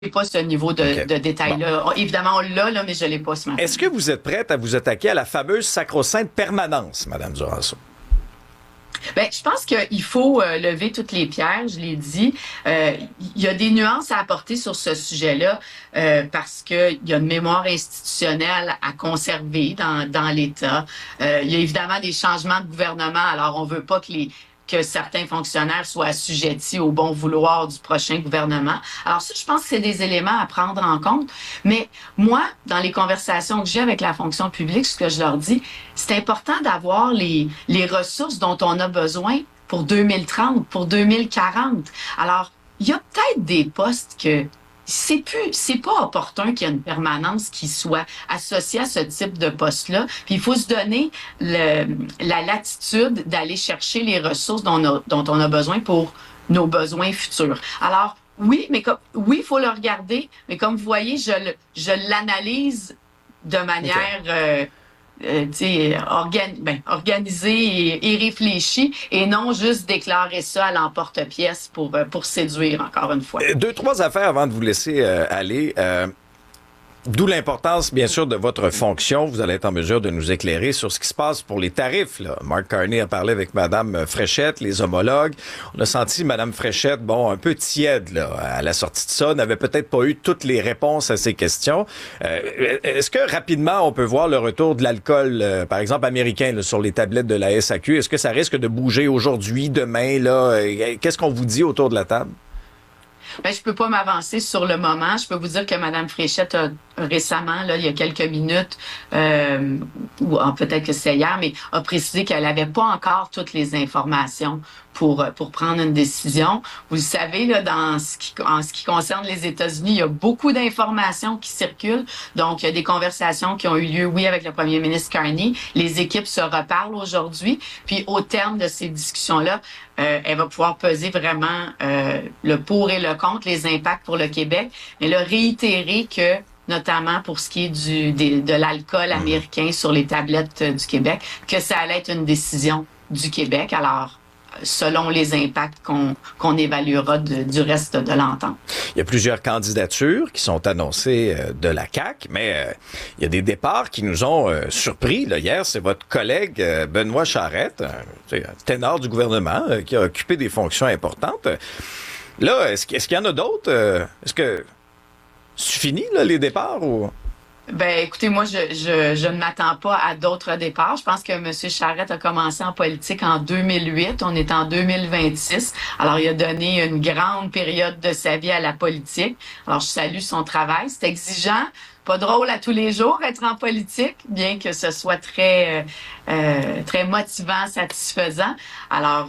pas ce niveau OK. de détail-là. Bon. Évidemment, on l'a, là, mais je l'ai pas ce matin. Est-ce que vous êtes prête à vous attaquer à la fameuse sacro-sainte permanence, Madame Duranceau? Ben, je pense qu'il faut lever toutes les pierres, je l'ai dit. Il y a des nuances à apporter sur ce sujet-là parce qu'il y a une mémoire institutionnelle à conserver dans l'État. Il y a évidemment des changements de gouvernement, alors on veut pas que certains fonctionnaires soient assujettis au bon vouloir du prochain gouvernement. Alors ça, je pense que c'est des éléments à prendre en compte. Mais moi, dans les conversations que j'ai avec la fonction publique, ce que je leur dis, c'est important d'avoir les ressources dont on a besoin pour 2030, pour 2040. Alors, il y a peut-être des postes que c'est pas opportun qu'il y ait une permanence qui soit associée à ce type de poste-là. Puis il faut se donner la latitude d'aller chercher les ressources dont on a besoin pour nos besoins futurs. Alors, oui, oui, il faut le regarder, mais comme vous voyez, je l'analyse de manière organisée et réfléchie et non juste déclarer ça à l'emporte-pièce pour séduire, encore une fois. Deux, trois affaires avant de vous laisser aller. D'où l'importance, bien sûr, de votre fonction. Vous allez être en mesure de nous éclairer sur ce qui se passe pour les tarifs, là. Mark Carney a parlé avec Madame Fréchette, les homologues. On a senti Madame Fréchette, un peu tiède, là, à la sortie de ça, n'avait peut-être pas eu toutes les réponses à ces questions. Est-ce que, rapidement, on peut voir le retour de l'alcool, par exemple, américain, là, sur les tablettes de la SAQ? Est-ce que ça risque de bouger aujourd'hui, demain, là? Qu'est-ce qu'on vous dit autour de la table? Ben, je peux pas m'avancer sur le moment. Je peux vous dire que Mme Fréchette a récemment, là, il y a quelques minutes, ou peut-être que c'est hier, mais a précisé qu'elle n'avait pas encore toutes les informations pour prendre une décision. Vous le savez, là, en ce qui concerne les États-Unis, il y a beaucoup d'informations qui circulent. Donc, il y a des conversations qui ont eu lieu, oui, avec le premier ministre Carney. Les équipes se reparlent aujourd'hui. Puis, au terme de ces discussions-là, elle va pouvoir peser vraiment le pour et le contre, les impacts pour le Québec. Mais là, réitérer que, notamment pour ce qui est de l'alcool américain sur les tablettes du Québec, que ça allait être une décision du Québec. Alors, selon les impacts qu'on évaluera du reste de l'entente. Il y a plusieurs candidatures qui sont annoncées de la CAQ, mais il y a des départs qui nous ont surpris. Là, hier, c'est votre collègue Benoît Charette, un ténor du gouvernement, qui a occupé des fonctions importantes. Là, est-ce qu'il y en a d'autres? Est-ce que c'est fini, là, les départs? Ou... Ben, écoutez, moi, je ne m'attends pas à d'autres départs. Je pense que M. Charette a commencé en politique en 2008. On est en 2026. Alors, il a donné une grande période de sa vie à la politique. Alors, je salue son travail. C'est exigeant. Pas drôle à tous les jours être en politique, bien que ce soit très motivant, satisfaisant. Alors,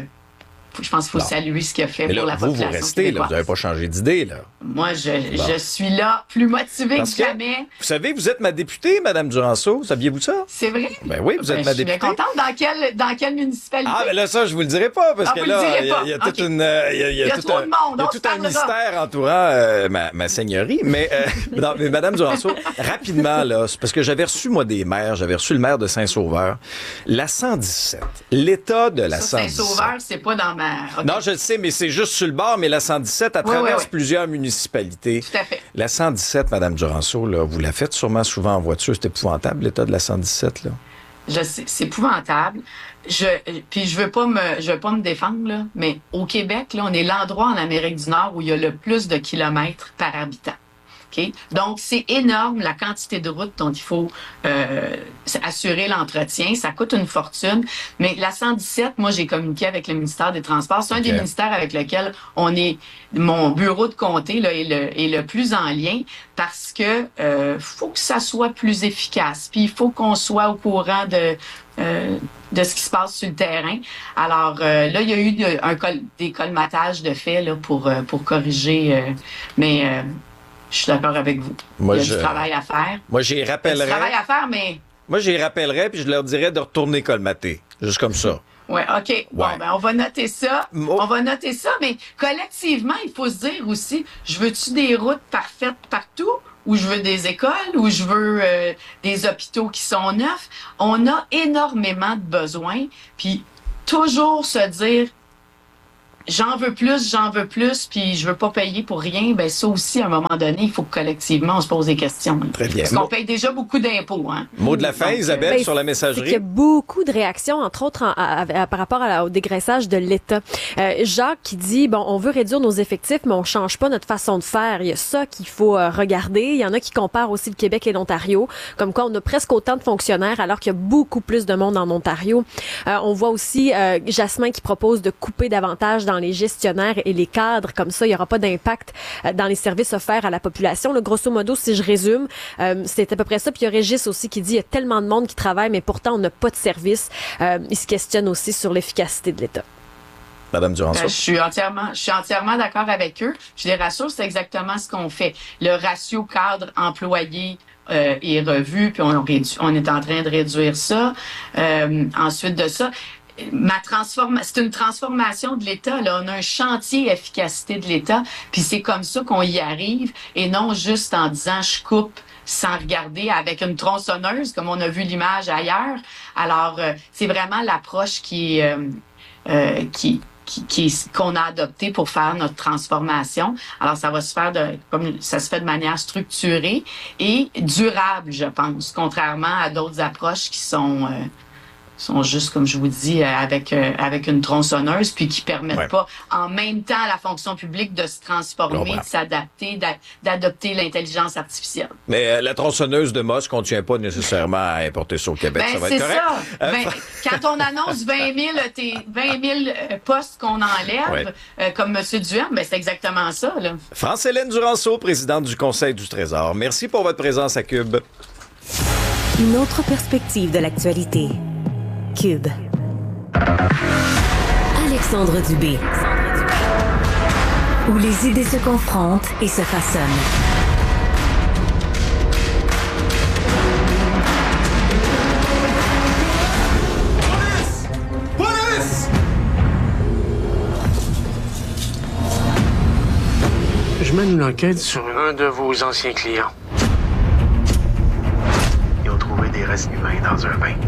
je pense qu'il faut saluer ce qu'il a fait pour la population. Vous restez, là, vous n'avez pas changé d'idée, là. Moi, je suis là, plus motivée que jamais. Vous savez, vous êtes ma députée, Mme Duranceau. Saviez-vous ça? C'est vrai? Ben oui, vous êtes ma députée. Je suis bien contente. Dans quelle municipalité? Ah, ben là, ça, je vous le dirai pas, parce que là, il y a toute une... Il y a trop de monde. Il y a tout un mystère entourant ma seigneurie. Mais Mme Duranceau, rapidement, là, parce que j'avais reçu, moi, des maires. J'avais reçu le maire de Saint-Sauveur. La 117, l'état de la 117. Saint-Sauveur, c'est pas dans ma... Okay. Non, je le sais, mais c'est juste sur le bord. Mais la 117, elle traverse plusieurs municipalités. Tout à fait. La 117, Mme Duranceau, là, vous la faites sûrement souvent en voiture. C'est épouvantable, l'état de la 117, là. Je sais, c'est épouvantable. Puis je veux pas me défendre, là, mais au Québec, là, on est l'endroit en Amérique du Nord où il y a le plus de kilomètres par habitant. Okay? Donc, c'est énorme la quantité de routes dont il faut assurer l'entretien. Ça coûte une fortune. Mais la 117, moi, j'ai communiqué avec le ministère des Transports. C'est un des ministères avec lequel mon bureau de comté là, est le plus en lien parce que faut que ça soit plus efficace. Puis il faut qu'on soit au courant de ce qui se passe sur le terrain. Alors là, il y a eu des colmatages de faits là, pour corriger. Mais je suis d'accord avec vous. Moi, il y a du travail à faire. Moi, j'y rappellerais. Il y a du travail à faire, mais... Moi, j'y rappellerais, puis je leur dirais de retourner colmater. Juste comme ça. Oui, OK. Bon, ben, on va noter ça. On va noter ça, mais collectivement, il faut se dire aussi, je veux-tu des routes parfaites partout? Ou je veux des écoles? Ou je veux des hôpitaux qui sont neufs? On a énormément de besoins. Puis toujours se dire, j'en veux plus, puis je veux pas payer pour rien, ben ça aussi, à un moment donné, il faut que collectivement, on se pose des questions. Très bien. Parce qu'on paye déjà beaucoup d'impôts. Hein? Mot de la fin, Isabelle, sur la messagerie. Il y a beaucoup de réactions, entre autres, par rapport au dégraissage de l'État. Jacques qui dit, bon, on veut réduire nos effectifs, mais on change pas notre façon de faire. Il y a ça qu'il faut regarder. Il y en a qui comparent aussi le Québec et l'Ontario, comme quoi on a presque autant de fonctionnaires, alors qu'il y a beaucoup plus de monde en Ontario. On voit aussi Jasmin qui propose de couper davantage dans les gestionnaires et les cadres. Comme ça, il n'y aura pas d'impact dans les services offerts à la population. Là, grosso modo, si je résume, c'est à peu près ça. Puis il y a Régis aussi qui dit, il y a tellement de monde qui travaille, mais pourtant, on n'a pas de service. Il se questionne aussi sur l'efficacité de l'État. Madame Duranceau. Je suis entièrement d'accord avec eux. Je les rassure, c'est exactement ce qu'on fait. Le ratio cadre-employé est revu, puis on est en train de réduire ça. Ensuite de ça, c'est une transformation de l'État. Là, on a un chantier efficacité de l'État, puis c'est comme ça qu'on y arrive, et non juste en disant je coupe sans regarder avec une tronçonneuse, comme on a vu l'image ailleurs. Alors, c'est vraiment l'approche qu'on a adopté pour faire notre transformation. Alors, ça va se faire comme ça se fait de manière structurée et durable, je pense, contrairement à d'autres approches qui sont juste, comme je vous dis, avec une tronçonneuse, puis qui permettent pas, en même temps, à la fonction publique de se transformer, de s'adapter, d'adopter l'intelligence artificielle. Mais la tronçonneuse de Moss ne contient pas nécessairement à importer ça au Québec. Ça va être correct. C'est ça. Quand on annonce 20 000 postes qu'on enlève, comme M. Duhem, c'est exactement ça. Là. France-Hélène Duranceau, présidente du Conseil du Trésor. Merci pour votre présence à Cube. Une autre perspective de l'actualité. Cube. Alexandre Dubé. Où les idées se confrontent et se façonnent. Police! Je mène une enquête sur un de vos anciens clients. Ils ont trouvé des restes humains dans un bain.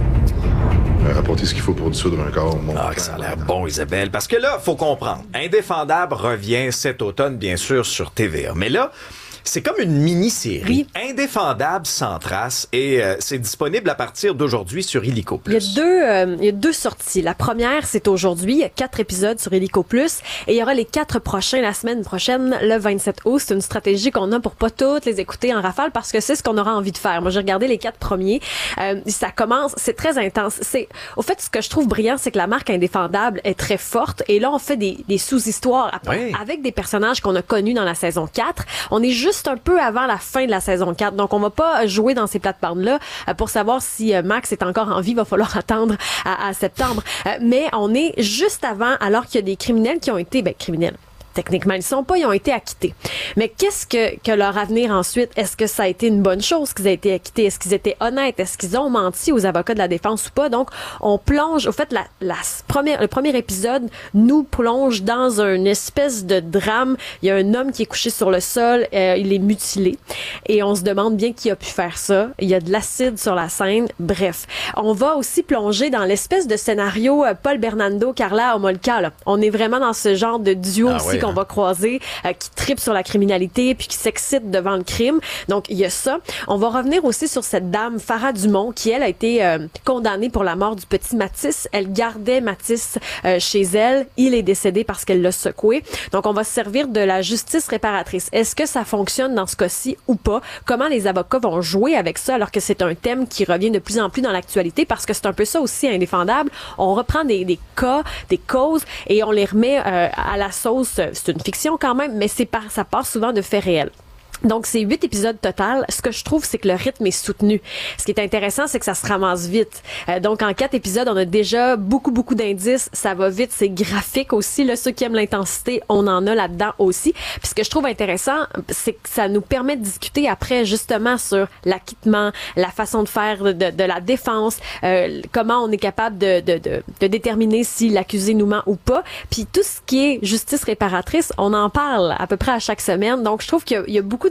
Rapporter ce qu'il faut pour dissoudre un corps. Ça a l'air bon, Isabelle. Parce que là, faut comprendre. Indéfendable revient cet automne, bien sûr, sur TVA. Mais là, c'est comme une mini-série. Indéfendable sans trace. Et c'est disponible à partir d'aujourd'hui sur Illico+. Il y a deux sorties. La première, c'est aujourd'hui. Il y a 4 épisodes sur Illico+. Et il y aura les 4 prochains la semaine prochaine, le 27 août. C'est une stratégie qu'on a pour pas toutes les écouter en rafale parce que c'est ce qu'on aura envie de faire. Moi, j'ai regardé les 4 premiers. Ça commence, c'est très intense. Au fait, ce que je trouve brillant, c'est que la marque Indéfendable est très forte. Et là, on fait des sous-histoires avec des personnages qu'on a connus dans la saison 4. On est juste un peu avant la fin de la saison 4. Donc, on va pas jouer dans ces plates-bandes-là pour savoir si Max est encore en vie. Il va falloir attendre à septembre. Mais on est juste avant, alors qu'il y a des criminels qui ont été, criminels. Techniquement, ils ont été acquittés. Mais qu'est-ce que leur avenir ensuite? Est-ce que ça a été une bonne chose qu'ils aient été acquittés? Est-ce qu'ils étaient honnêtes? Est-ce qu'ils ont menti aux avocats de la défense ou pas? Donc, on plonge, au fait, le premier épisode nous plonge dans une espèce de drame. Il y a un homme qui est couché sur le sol, il est mutilé. Et on se demande bien qui a pu faire ça. Il y a de l'acide sur la scène. Bref. On va aussi plonger dans l'espèce de scénario Paul Bernardo, Carla Homolka, là. On est vraiment dans ce genre de duo aussi qu'on va croiser, qui tripe sur la criminalité puis qui s'excite devant le crime. Donc, il y a ça. On va revenir aussi sur cette dame, Farah Dumont, qui, elle, a été condamnée pour la mort du petit Mathis. Elle gardait Mathis chez elle. Il est décédé parce qu'elle l'a secoué. Donc, on va se servir de la justice réparatrice. Est-ce que ça fonctionne dans ce cas-ci ou pas? Comment les avocats vont jouer avec ça alors que c'est un thème qui revient de plus en plus dans l'actualité parce que c'est un peu ça aussi, Indéfendable. On reprend des cas, des causes et on les remet à la sauce. C'est une fiction quand même, mais ça part souvent de faits réels. Donc, c'est 8 épisodes total. Ce que je trouve, c'est que le rythme est soutenu. Ce qui est intéressant, c'est que ça se ramasse vite. Donc, en 4 épisodes, on a déjà beaucoup d'indices. Ça va vite. C'est graphique aussi. Là, ceux qui aiment l'intensité, on en a là-dedans aussi. Puis, ce que je trouve intéressant, c'est que ça nous permet de discuter après, justement, sur l'acquittement, la façon de faire de la défense, comment on est capable de déterminer si l'accusé nous ment ou pas. Puis, tout ce qui est justice réparatrice, on en parle à peu près à chaque semaine. Donc, je trouve qu'il y a beaucoup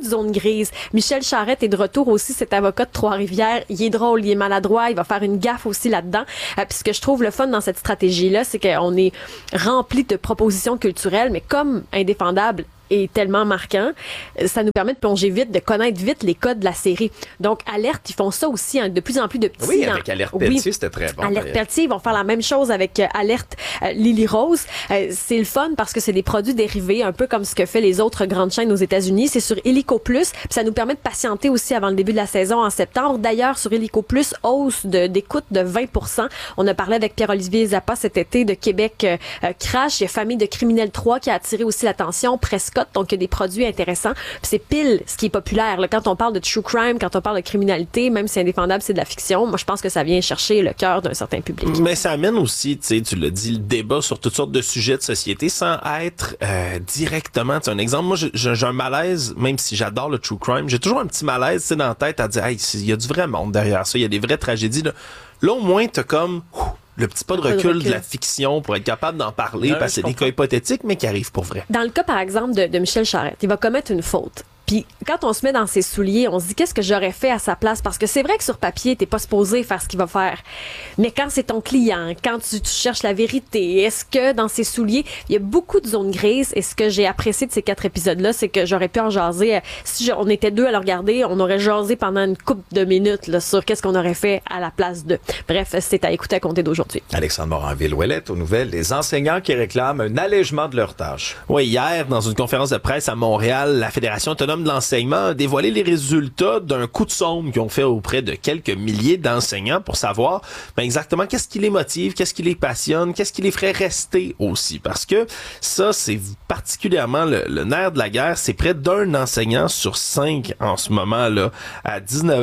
de zones grises. Michel Charette est de retour aussi, cet avocat de Trois-Rivières. Il est drôle, il est maladroit, il va faire une gaffe aussi là-dedans. Puis ce que je trouve le fun dans cette stratégie-là, c'est qu'on est rempli de propositions culturelles, mais comme Indéfendable est tellement marquant, ça nous permet de plonger vite, de connaître vite les codes de la série. Donc, Alerte, ils font ça aussi, de plus en plus de petits. Oui, avec Alerte Pelletier, c'était très bon. Alerte Pelletier, ils vont faire la même chose avec Alerte Lily Rose. C'est le fun parce que c'est des produits dérivés, un peu comme ce que fait les autres grandes chaînes aux États-Unis. C'est sur Illico Plus, puis ça nous permet de patienter aussi avant le début de la saison en septembre. D'ailleurs, sur Illico Plus, hausse d'écoute de 20%. On a parlé avec Pierre-Olivier Zappa cet été de Québec Crash. Il y a Famille de criminels 3 qui a attiré aussi l'attention. Prescott, donc il y a des produits intéressants. Puis c'est pile ce qui est populaire. Là. Quand on parle de true crime, quand on parle de criminalité, même si Indéfendable, c'est de la fiction, moi je pense que ça vient chercher le cœur d'un certain public. Mais ça amène aussi, tu l'as dit, le débat sur toutes sortes de sujets de société sans être directement. Un exemple, moi j'ai un malaise, même si j'adore le true crime, j'ai toujours un petit malaise dans la tête à dire, hey, il y a du vrai monde derrière ça, il y a des vraies tragédies. Là au moins, t'as comme... le petit pas de recul de la fiction pour être capable d'en parler, parce que c'est des cas hypothétiques, mais qui arrivent pour vrai. Dans le cas, par exemple, de Michel Charette, il va commettre une faute. Puis quand on se met dans ses souliers, on se dit qu'est-ce que j'aurais fait à sa place? Parce que c'est vrai que sur papier, t'es pas supposé faire ce qu'il va faire. Mais quand c'est ton client, quand tu cherches la vérité, est-ce que dans ses souliers, il y a beaucoup de zones grises? Et ce que j'ai apprécié de ces 4 épisodes-là, c'est que j'aurais pu en jaser. Si on était 2 à le regarder, on aurait jasé pendant une couple de minutes là, sur qu'est-ce qu'on aurait fait à la place d'eux. Bref, c'est à écouter à compter d'aujourd'hui. Alexandre Moranville-Ouellette, aux nouvelles, les enseignants qui réclament un allègement de leurs tâches. Oui, hier, dans une conférence de presse à Montréal, la Fédération autonome de l'enseignement a dévoilé les résultats d'un coup de sonde qu'ils ont fait auprès de quelques milliers d'enseignants pour savoir exactement qu'est-ce qui les motive, qu'est-ce qui les passionne, qu'est-ce qui les ferait rester aussi. Parce que ça, c'est particulièrement le nerf de la guerre. C'est près d'un enseignant sur 5 en ce moment, là, à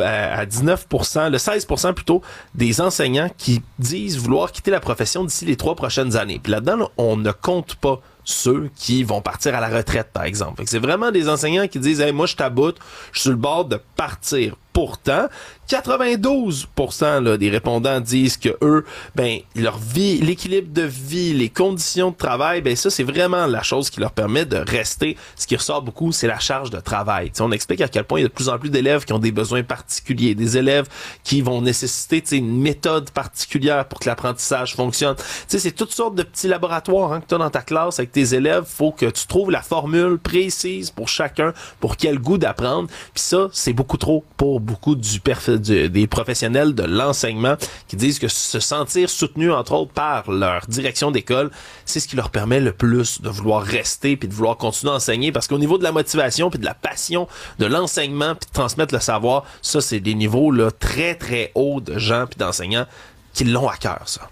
19%, le 16% plutôt, des enseignants qui disent vouloir quitter la profession d'ici les 3 prochaines années. Puis là-dedans, là, on ne compte pas ceux qui vont partir à la retraite, par exemple. Fait que c'est vraiment des enseignants qui disent « Hey, moi, je taboute, je suis sur le bord de partir. » Pourtant, 92% là, des répondants disent que eux, leur vie, l'équilibre de vie, les conditions de travail, ça c'est vraiment la chose qui leur permet de rester. Ce qui ressort beaucoup, c'est la charge de travail. T'sais, on explique à quel point il y a de plus en plus d'élèves qui ont des besoins particuliers, des élèves qui vont nécessiter une méthode particulière pour que l'apprentissage fonctionne. T'sais, c'est toutes sortes de petits laboratoires que tu as dans ta classe avec tes élèves. Faut que tu trouves la formule précise pour chacun, pour quel goût d'apprendre. Puis ça, c'est beaucoup trop pour beaucoup des professionnels de l'enseignement qui disent que se sentir soutenus, entre autres, par leur direction d'école, c'est ce qui leur permet le plus de vouloir rester puis de vouloir continuer à enseigner. Parce qu'au niveau de la motivation puis de la passion de l'enseignement puis de transmettre le savoir, ça, c'est des niveaux là, très, très hauts de gens puis d'enseignants qui l'ont à cœur, ça.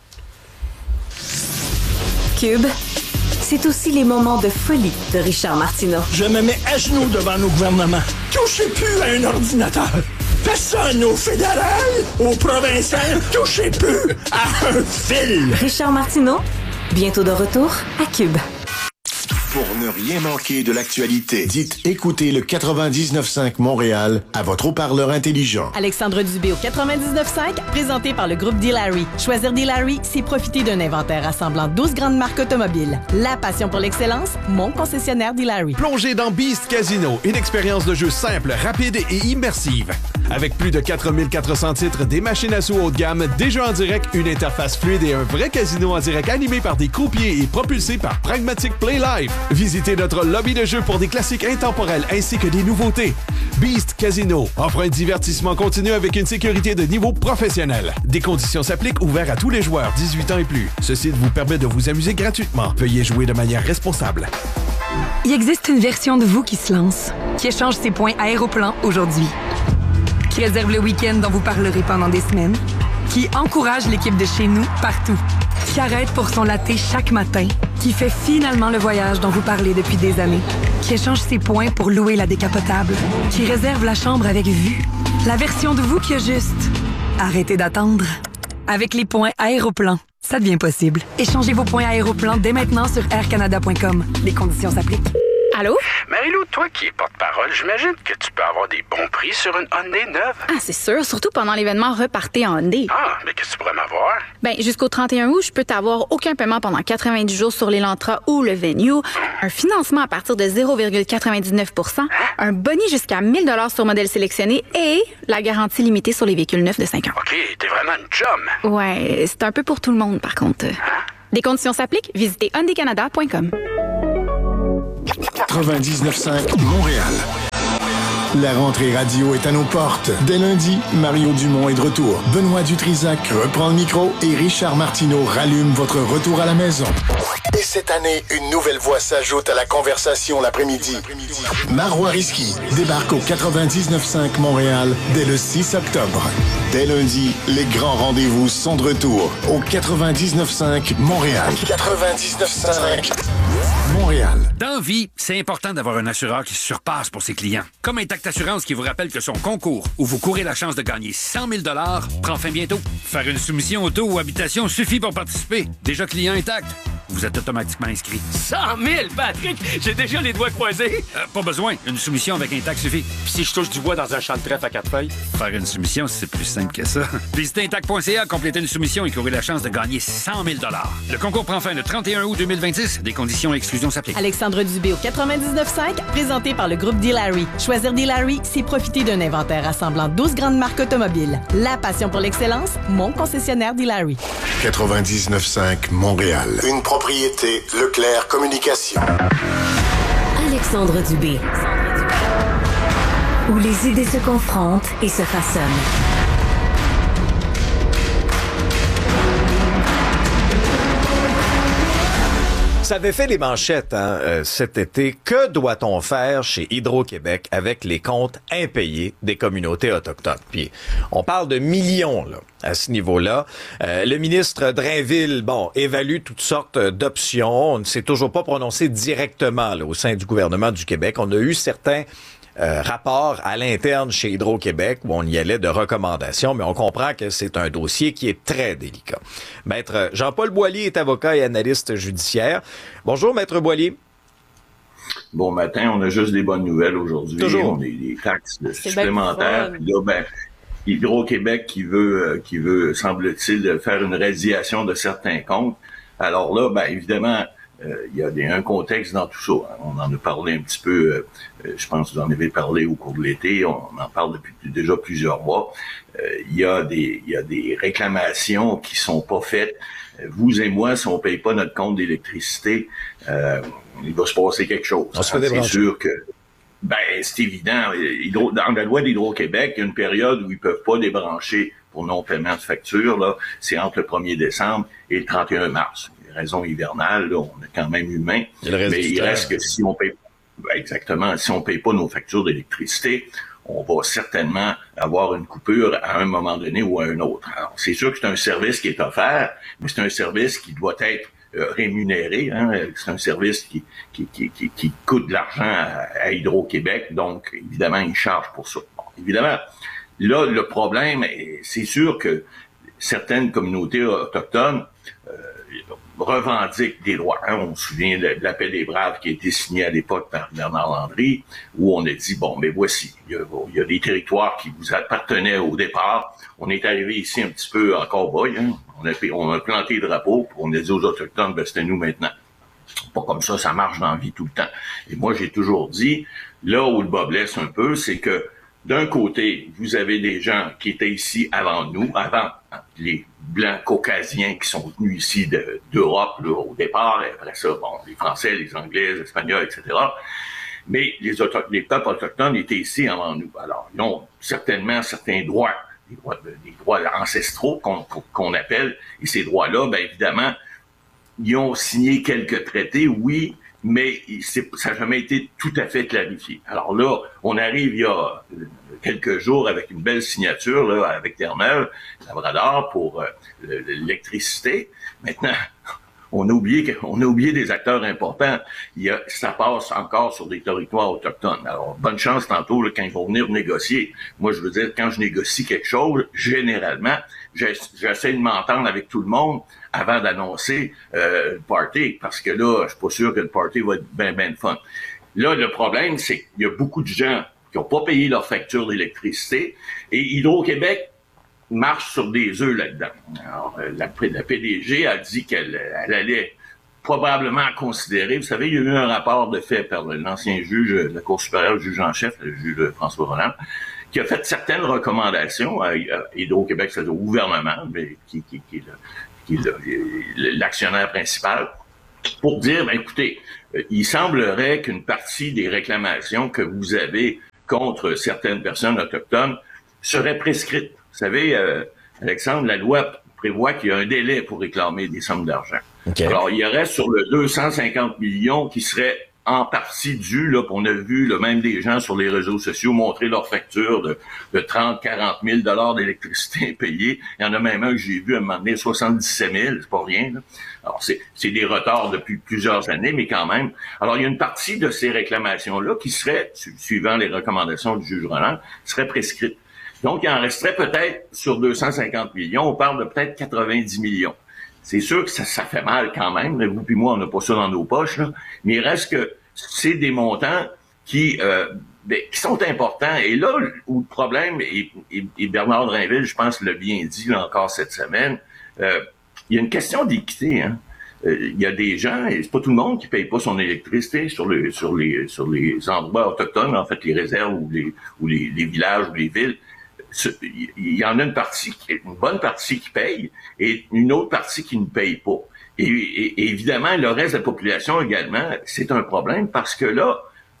Cube, c'est aussi les moments de folie de Richard Martineau. Je me mets à genoux devant nos gouvernements. Touchez plus à un ordinateur. Personne au fédéral, au provincial, touchez plus à un fil. Richard Martineau, bientôt de retour à Cube. Pour ne rien manquer de l'actualité, dites écoutez le 99.5 Montréal à votre haut-parleur intelligent. Alexandre Dubé au 99.5, présenté par le groupe D-Larry. Choisir D-Larry, c'est profiter d'un inventaire rassemblant 12 grandes marques automobiles. La passion pour l'excellence, mon concessionnaire D-Larry. Plongez dans Beast Casino, une expérience de jeu simple, rapide et immersive. Avec plus de 4400 titres, des machines à sous haut de gamme, des jeux en direct, une interface fluide et un vrai casino en direct animé par des croupiers et propulsé par Pragmatic Play Live. Visitez notre lobby de jeux pour des classiques intemporels ainsi que des nouveautés. Beast Casino offre un divertissement continu avec une sécurité de niveau professionnel. Des conditions s'appliquent, ouvert à tous les joueurs 18 ans et plus. Ce site vous permet de vous amuser gratuitement. Veuillez jouer de manière responsable. Il existe une version de vous qui se lance, qui échange ses points Aéroplan aujourd'hui, qui réserve le week-end dont vous parlerez pendant des semaines, qui encourage l'équipe de chez nous partout, qui arrête pour son latte chaque matin, qui fait finalement le voyage dont vous parlez depuis des années, qui échange ses points pour louer la décapotable, qui réserve la chambre avec vue. La version de vous qui a juste arrêtez d'attendre. Avec les points Aéroplan, ça devient possible. Échangez vos points Aéroplan dès maintenant sur aircanada.com. Les conditions s'appliquent. Allô? Marie-Lou, toi qui es porte-parole, j'imagine que tu peux avoir des bons prix sur une Hyundai neuve. Ah, c'est sûr, surtout pendant l'événement Repartez en Hyundai. Ah, mais qu'est-ce que tu pourrais m'avoir? Ben, jusqu'au 31 août, je peux t'avoir aucun paiement pendant 90 jours sur l'Elantra ou le Venue, un financement à partir de 0,99 %, un boni jusqu'à 1 000 $ sur modèle sélectionné et la garantie limitée sur les véhicules neufs de 5 ans. OK, t'es vraiment une chum. Ouais, c'est un peu pour tout le monde, par contre. Des conditions s'appliquent. Visitez hyundaicanada.com. 99.5 Montréal. La rentrée radio est à nos portes. Dès lundi, Mario Dumont est de retour. Benoît Dutrisac reprend le micro et Richard Martineau rallume votre retour à la maison. Et cette année, une nouvelle voix s'ajoute à la conversation l'après-midi. Marois Risky débarque au 99.5 Montréal dès le 6 octobre. Dès lundi, les grands rendez-vous sont de retour au 99.5 Montréal. 99.5 Montréal. Dans la vie, c'est important d'avoir un assureur qui se surpasse pour ses clients. Comme Intact Assurance qui vous rappelle que son concours, où vous courez la chance de gagner 100 000 $, prend fin bientôt. Faire une soumission auto ou habitation suffit pour participer. Déjà client Intact, vous êtes automatiquement inscrit. 100 000, Patrick! J'ai déjà les doigts croisés. Pas besoin. Une soumission avec Intact suffit. Puis si je touche du bois dans un champ de trèfle à 4 feuilles? Faire une soumission, c'est plus simple que ça. Visitez Intact.ca, complétez une soumission et courez la chance de gagner 100 000 $. Le concours prend fin le 31 août 2026. Des conditions et exclusions s'appliquent. Alexandre Dubé au 99.5, présenté par le groupe D-Larry. Choisir D-Larry, c'est profiter d'un inventaire rassemblant 12 grandes marques automobiles. La passion pour l'excellence, mon concessionnaire D-Larry. 99.5 Montréal. Une propriété Leclerc Communication. Alexandre Dubé. Où les idées se confrontent et se façonnent. Ça avait fait les manchettes cet été. Que doit-on faire chez Hydro-Québec avec les comptes impayés des communautés autochtones? Puis on parle de millions là, à ce niveau-là. Le ministre Drainville, évalue toutes sortes d'options. On ne s'est toujours pas prononcé directement là, au sein du gouvernement du Québec. On a eu certains rapport à l'interne chez Hydro-Québec où on y allait de recommandations, mais on comprend que c'est un dossier qui est très délicat. Maître Jean-Paul Boilly est avocat et analyste judiciaire. Bonjour, Maître Boilly. Bon matin, on a juste des bonnes nouvelles aujourd'hui. Toujours. On a des taxes supplémentaires. Puis là, Hydro-Québec qui veut, semble-t-il, faire une résiliation de certains comptes. Alors là, évidemment, il y a un contexte dans tout ça. On en a parlé un petit peu, je pense que vous en avez parlé au cours de l'été, on en parle depuis déjà plusieurs mois. Il y a des réclamations qui sont pas faites. Vous et moi, si on paye pas notre compte d'électricité, il va se passer quelque chose. C'est sûr que c'est évident. Dans la loi d'Hydro-Québec, il y a une période où ils peuvent pas débrancher pour non-paiement de facture. Là, c'est entre le 1er décembre et le 31 mars. Raison hivernale, là, on est quand même humain. Mais il reste que si on paye, si on paye pas nos factures d'électricité, on va certainement avoir une coupure à un moment donné ou à un autre. Alors, c'est sûr que c'est un service qui est offert, mais c'est un service qui doit être rémunéré. C'est un service qui coûte de l'argent à Hydro-Québec, donc évidemment, ils chargent pour ça. Bon, évidemment, là, le problème, c'est sûr que certaines communautés autochtones revendiquent des droits. On se souvient de l'appel des Braves qui a été signé à l'époque par Bernard Landry, où on a dit, voici, il y a des territoires qui vous appartenaient au départ. On est arrivé ici un petit peu en cow-boy, on a planté le drapeau, puis on a dit aux Autochtones, c'était nous maintenant. Pas comme ça marche dans la vie tout le temps. Et moi, j'ai toujours dit, là où le bas blesse un peu, c'est que d'un côté, vous avez des gens qui étaient ici avant nous, avant les Blancs caucasiens qui sont venus ici d'Europe là, au départ, et après ça, les Français, les Anglais, les Espagnols, etc. Mais les peuples autochtones étaient ici avant nous. Alors, ils ont certainement certains droits, des droits ancestraux qu'on appelle, et ces droits-là, évidemment, ils ont signé quelques traités, oui, mais ça n'a jamais été tout à fait clarifié. Alors là, on arrive il y a quelques jours avec une belle signature là, avec Terre-Neuve, Labrador, pour l'électricité. Maintenant, on a oublié des acteurs importants. Ça passe encore sur des territoires autochtones. Alors, bonne chance tantôt là, quand ils vont venir négocier. Moi, je veux dire, quand je négocie quelque chose, généralement, j'essaie de m'entendre avec tout le monde avant d'annoncer le party, parce que là, je suis pas sûr que le party va être bien fun. là, le problème, c'est qu'il y a beaucoup de gens qui n'ont pas payé leur facture d'électricité et Hydro-Québec marche sur des œufs là-dedans. Alors, la PDG a dit qu'elle allait probablement considérer, vous savez, il y a eu un rapport de fait par l'ancien juge de la Cour supérieure, le juge en chef, le juge François Roland, qui a fait certaines recommandations à Hydro-Québec, c'est au gouvernement, mais qui est l'actionnaire principal, pour dire, ben, écoutez, il semblerait qu'une partie des réclamations que vous avez contre certaines personnes autochtones serait prescrite. Vous savez, Alexandre, la loi prévoit qu'il y a un délai pour réclamer des sommes d'argent. Okay. Alors, il y aurait sur le 250 millions qui seraient en partie dû, là, on a vu là, même des gens sur les réseaux sociaux montrer leurs factures de 30, 40 000 $ d'électricité payés. Il y en a même un que j'ai vu à un moment donné, 77 000, c'est pas rien. Là. Alors, c'est des retards depuis plusieurs années, mais quand même. Alors, il y a une partie de ces réclamations-là qui seraient, suivant les recommandations du juge Roland, seraient prescrites. Donc, il en resterait peut-être, sur 250 millions, on parle de peut-être 90 millions. C'est sûr que ça fait mal quand même. Vous puis moi, on n'a pas ça dans nos poches, là. Mais il reste que c'est des montants qui sont importants. Et là où le problème, et Bernard Drainville, je pense, l'a bien dit là, encore cette semaine, il y a une question d'équité. Hein. Il y a des gens, et c'est pas tout le monde qui paye pas son électricité sur les endroits autochtones, en fait, les réserves ou les villages ou les villes. Il y en a une bonne partie qui paye et une autre partie qui ne paye pas. Et évidemment, le reste de la population également, c'est un problème parce que là,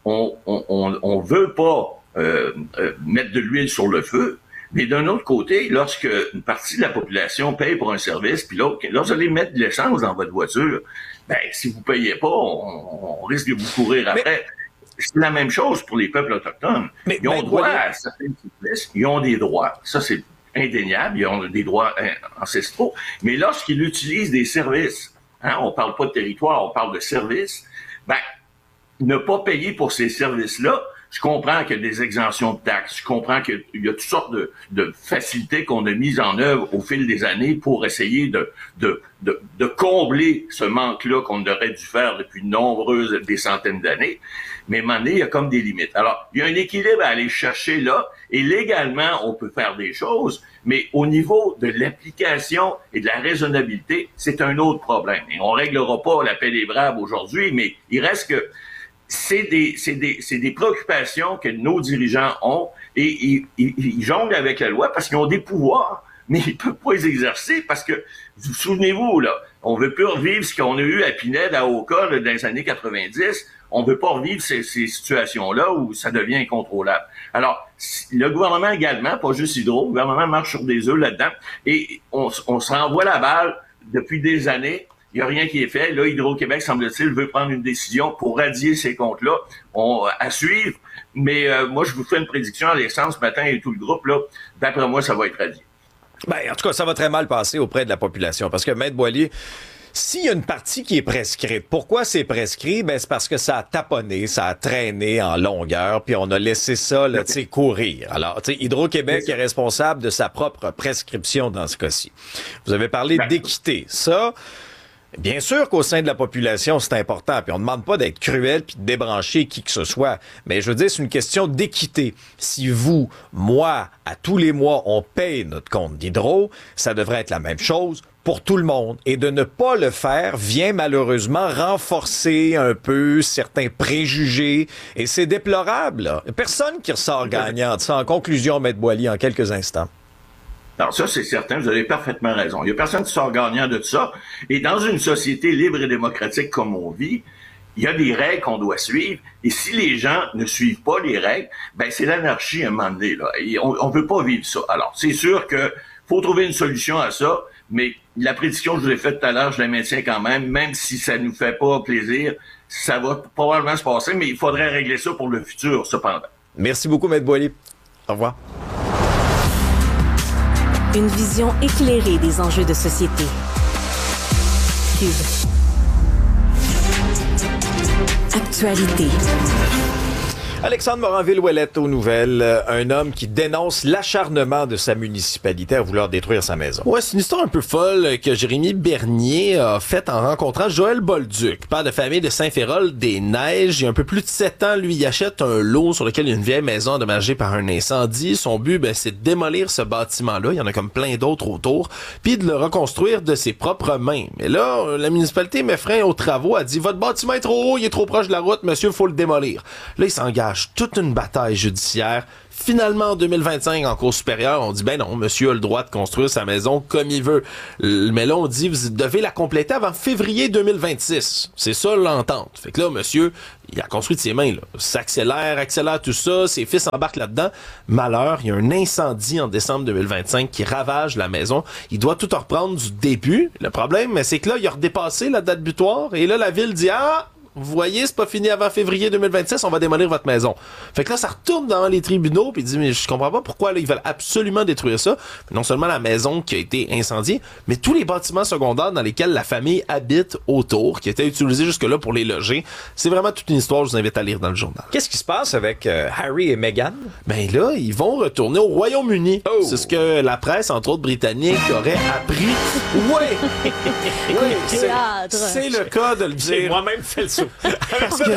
on veut pas mettre de l'huile sur le feu, mais d'un autre côté, lorsque une partie de la population paye pour un service, puis lorsque vous allez mettre de l'essence dans votre voiture, ben si vous payez pas, on risque de vous courir après. C'est la même chose pour les peuples autochtones. Ils ont droit à certaines souplesses, ils ont des droits. Ça, c'est indéniable. Ils ont des droits ancestraux. Mais lorsqu'ils utilisent des services, hein, on parle pas de territoire, on parle de services, ben, ne pas payer pour ces services-là, je comprends qu'il y a des exemptions de taxes, je comprends qu'il y a toutes sortes de facilités qu'on a mises en œuvre au fil des années pour essayer de combler ce manque-là qu'on aurait dû faire depuis des centaines d'années. Mais à un moment donné, il y a comme des limites. Alors, il y a un équilibre à aller chercher là, et légalement, on peut faire des choses, mais au niveau de l'application et de la raisonnabilité, c'est un autre problème. Et on réglera pas la paix des braves aujourd'hui, mais il reste que c'est des préoccupations que nos dirigeants ont et ils jonglent avec la loi parce qu'ils ont des pouvoirs, mais ils peuvent pas les exercer parce que, vous souvenez-vous, là, on veut plus revivre ce qu'on a eu à Pinède, à Oka, là, dans les années 90. On veut pas revivre ces situations-là où ça devient incontrôlable. Alors, le gouvernement également, pas juste Hydro, le gouvernement marche sur des œufs là-dedans et on se renvoie la balle depuis des années. Il n'y a rien qui est fait. Là, Hydro-Québec, semble-t-il, veut prendre une décision pour radier ces comptes-là. À suivre. Mais moi, je vous fais une prédiction, Alexandre, ce matin, et tout le groupe, là, d'après moi, ça va être radié. Ben, en tout cas, ça va très mal passer auprès de la population. Parce que, Maître Boilier, s'il y a une partie qui est prescrite, pourquoi c'est prescrit? Ben, c'est parce que ça a taponné, ça a traîné en longueur, puis on a laissé ça, là, tu sais, courir. Alors, tu sais, Hydro-Québec est responsable de sa propre prescription dans ce cas-ci. Vous avez parlé d'équité. Ça, bien sûr qu'au sein de la population, c'est important, puis on ne demande pas d'être cruel puis de débrancher qui que ce soit, mais je veux dire, c'est une question d'équité. Si vous, moi, à tous les mois, on paye notre compte d'hydro, ça devrait être la même chose pour tout le monde. Et de ne pas le faire vient malheureusement renforcer un peu certains préjugés, et c'est déplorable, là. Personne qui ressort gagnant de ça. En conclusion, Maître Boilier, en quelques instants. Alors ça, c'est certain, vous avez parfaitement raison. Il n'y a personne qui sort gagnant de ça. Et dans une société libre et démocratique comme on vit, il y a des règles qu'on doit suivre. Et si les gens ne suivent pas les règles, ben c'est l'anarchie à un moment donné, là. Et on ne veut pas vivre ça. Alors, c'est sûr que faut trouver une solution à ça, mais la prédiction que je vous ai faite tout à l'heure, je la maintiens quand même si ça nous fait pas plaisir, ça va probablement se passer, mais il faudrait régler ça pour le futur, cependant. Merci beaucoup, Maître Boilier. Au revoir. Une vision éclairée des enjeux de société. Cube. Actualité. Alexandre Moranville-Ouellette aux nouvelles. Un homme qui dénonce l'acharnement de sa municipalité à vouloir détruire sa maison. Ouais, c'est une histoire un peu folle que Jérémy Bernier a faite en rencontrant Joël Bolduc, père de famille de Saint-Férol-des-Neiges. Il y a un peu plus de 7 ans, lui, il achète un lot sur lequel il y a une vieille maison endommagée par un incendie. Son but, c'est de démolir ce bâtiment-là. Il y en a comme plein d'autres autour. Puis de le reconstruire de ses propres mains. Mais là, la municipalité met frein aux travaux. A dit, votre bâtiment est trop haut, il est trop proche de la route, monsieur, faut le démolir. Là, il s'engage toute une bataille judiciaire. Finalement, en 2025, en cour supérieure, on dit, ben non, monsieur a le droit de construire sa maison comme il veut. Mais là, on dit, vous devez la compléter avant février 2026. C'est ça l'entente. Fait que là, monsieur, il a construit de ses mains, là. Accélère tout ça, ses fils embarquent là-dedans. Malheur, il y a un incendie en décembre 2025 qui ravage la maison. Il doit tout reprendre du début. Le problème, c'est que là, il a redépassé la date butoir, et là, la ville dit, vous voyez, c'est pas fini avant février 2026, on va démolir votre maison. Fait que là, ça retourne dans les tribunaux, puis il dit, mais je comprends pas pourquoi là, ils veulent absolument détruire ça. Mais non seulement la maison qui a été incendiée, mais tous les bâtiments secondaires dans lesquels la famille habite autour, qui étaient utilisés jusque-là pour les loger. C'est vraiment toute une histoire, je vous invite à lire dans le journal. Qu'est-ce qui se passe avec Harry et Meghan? Ben là, ils vont retourner au Royaume-Uni. Oh. C'est ce que la presse, entre autres britannique, aurait appris. Ouais! C'est le cas de le dire. J'ai moi-même fait le saut. Parce que,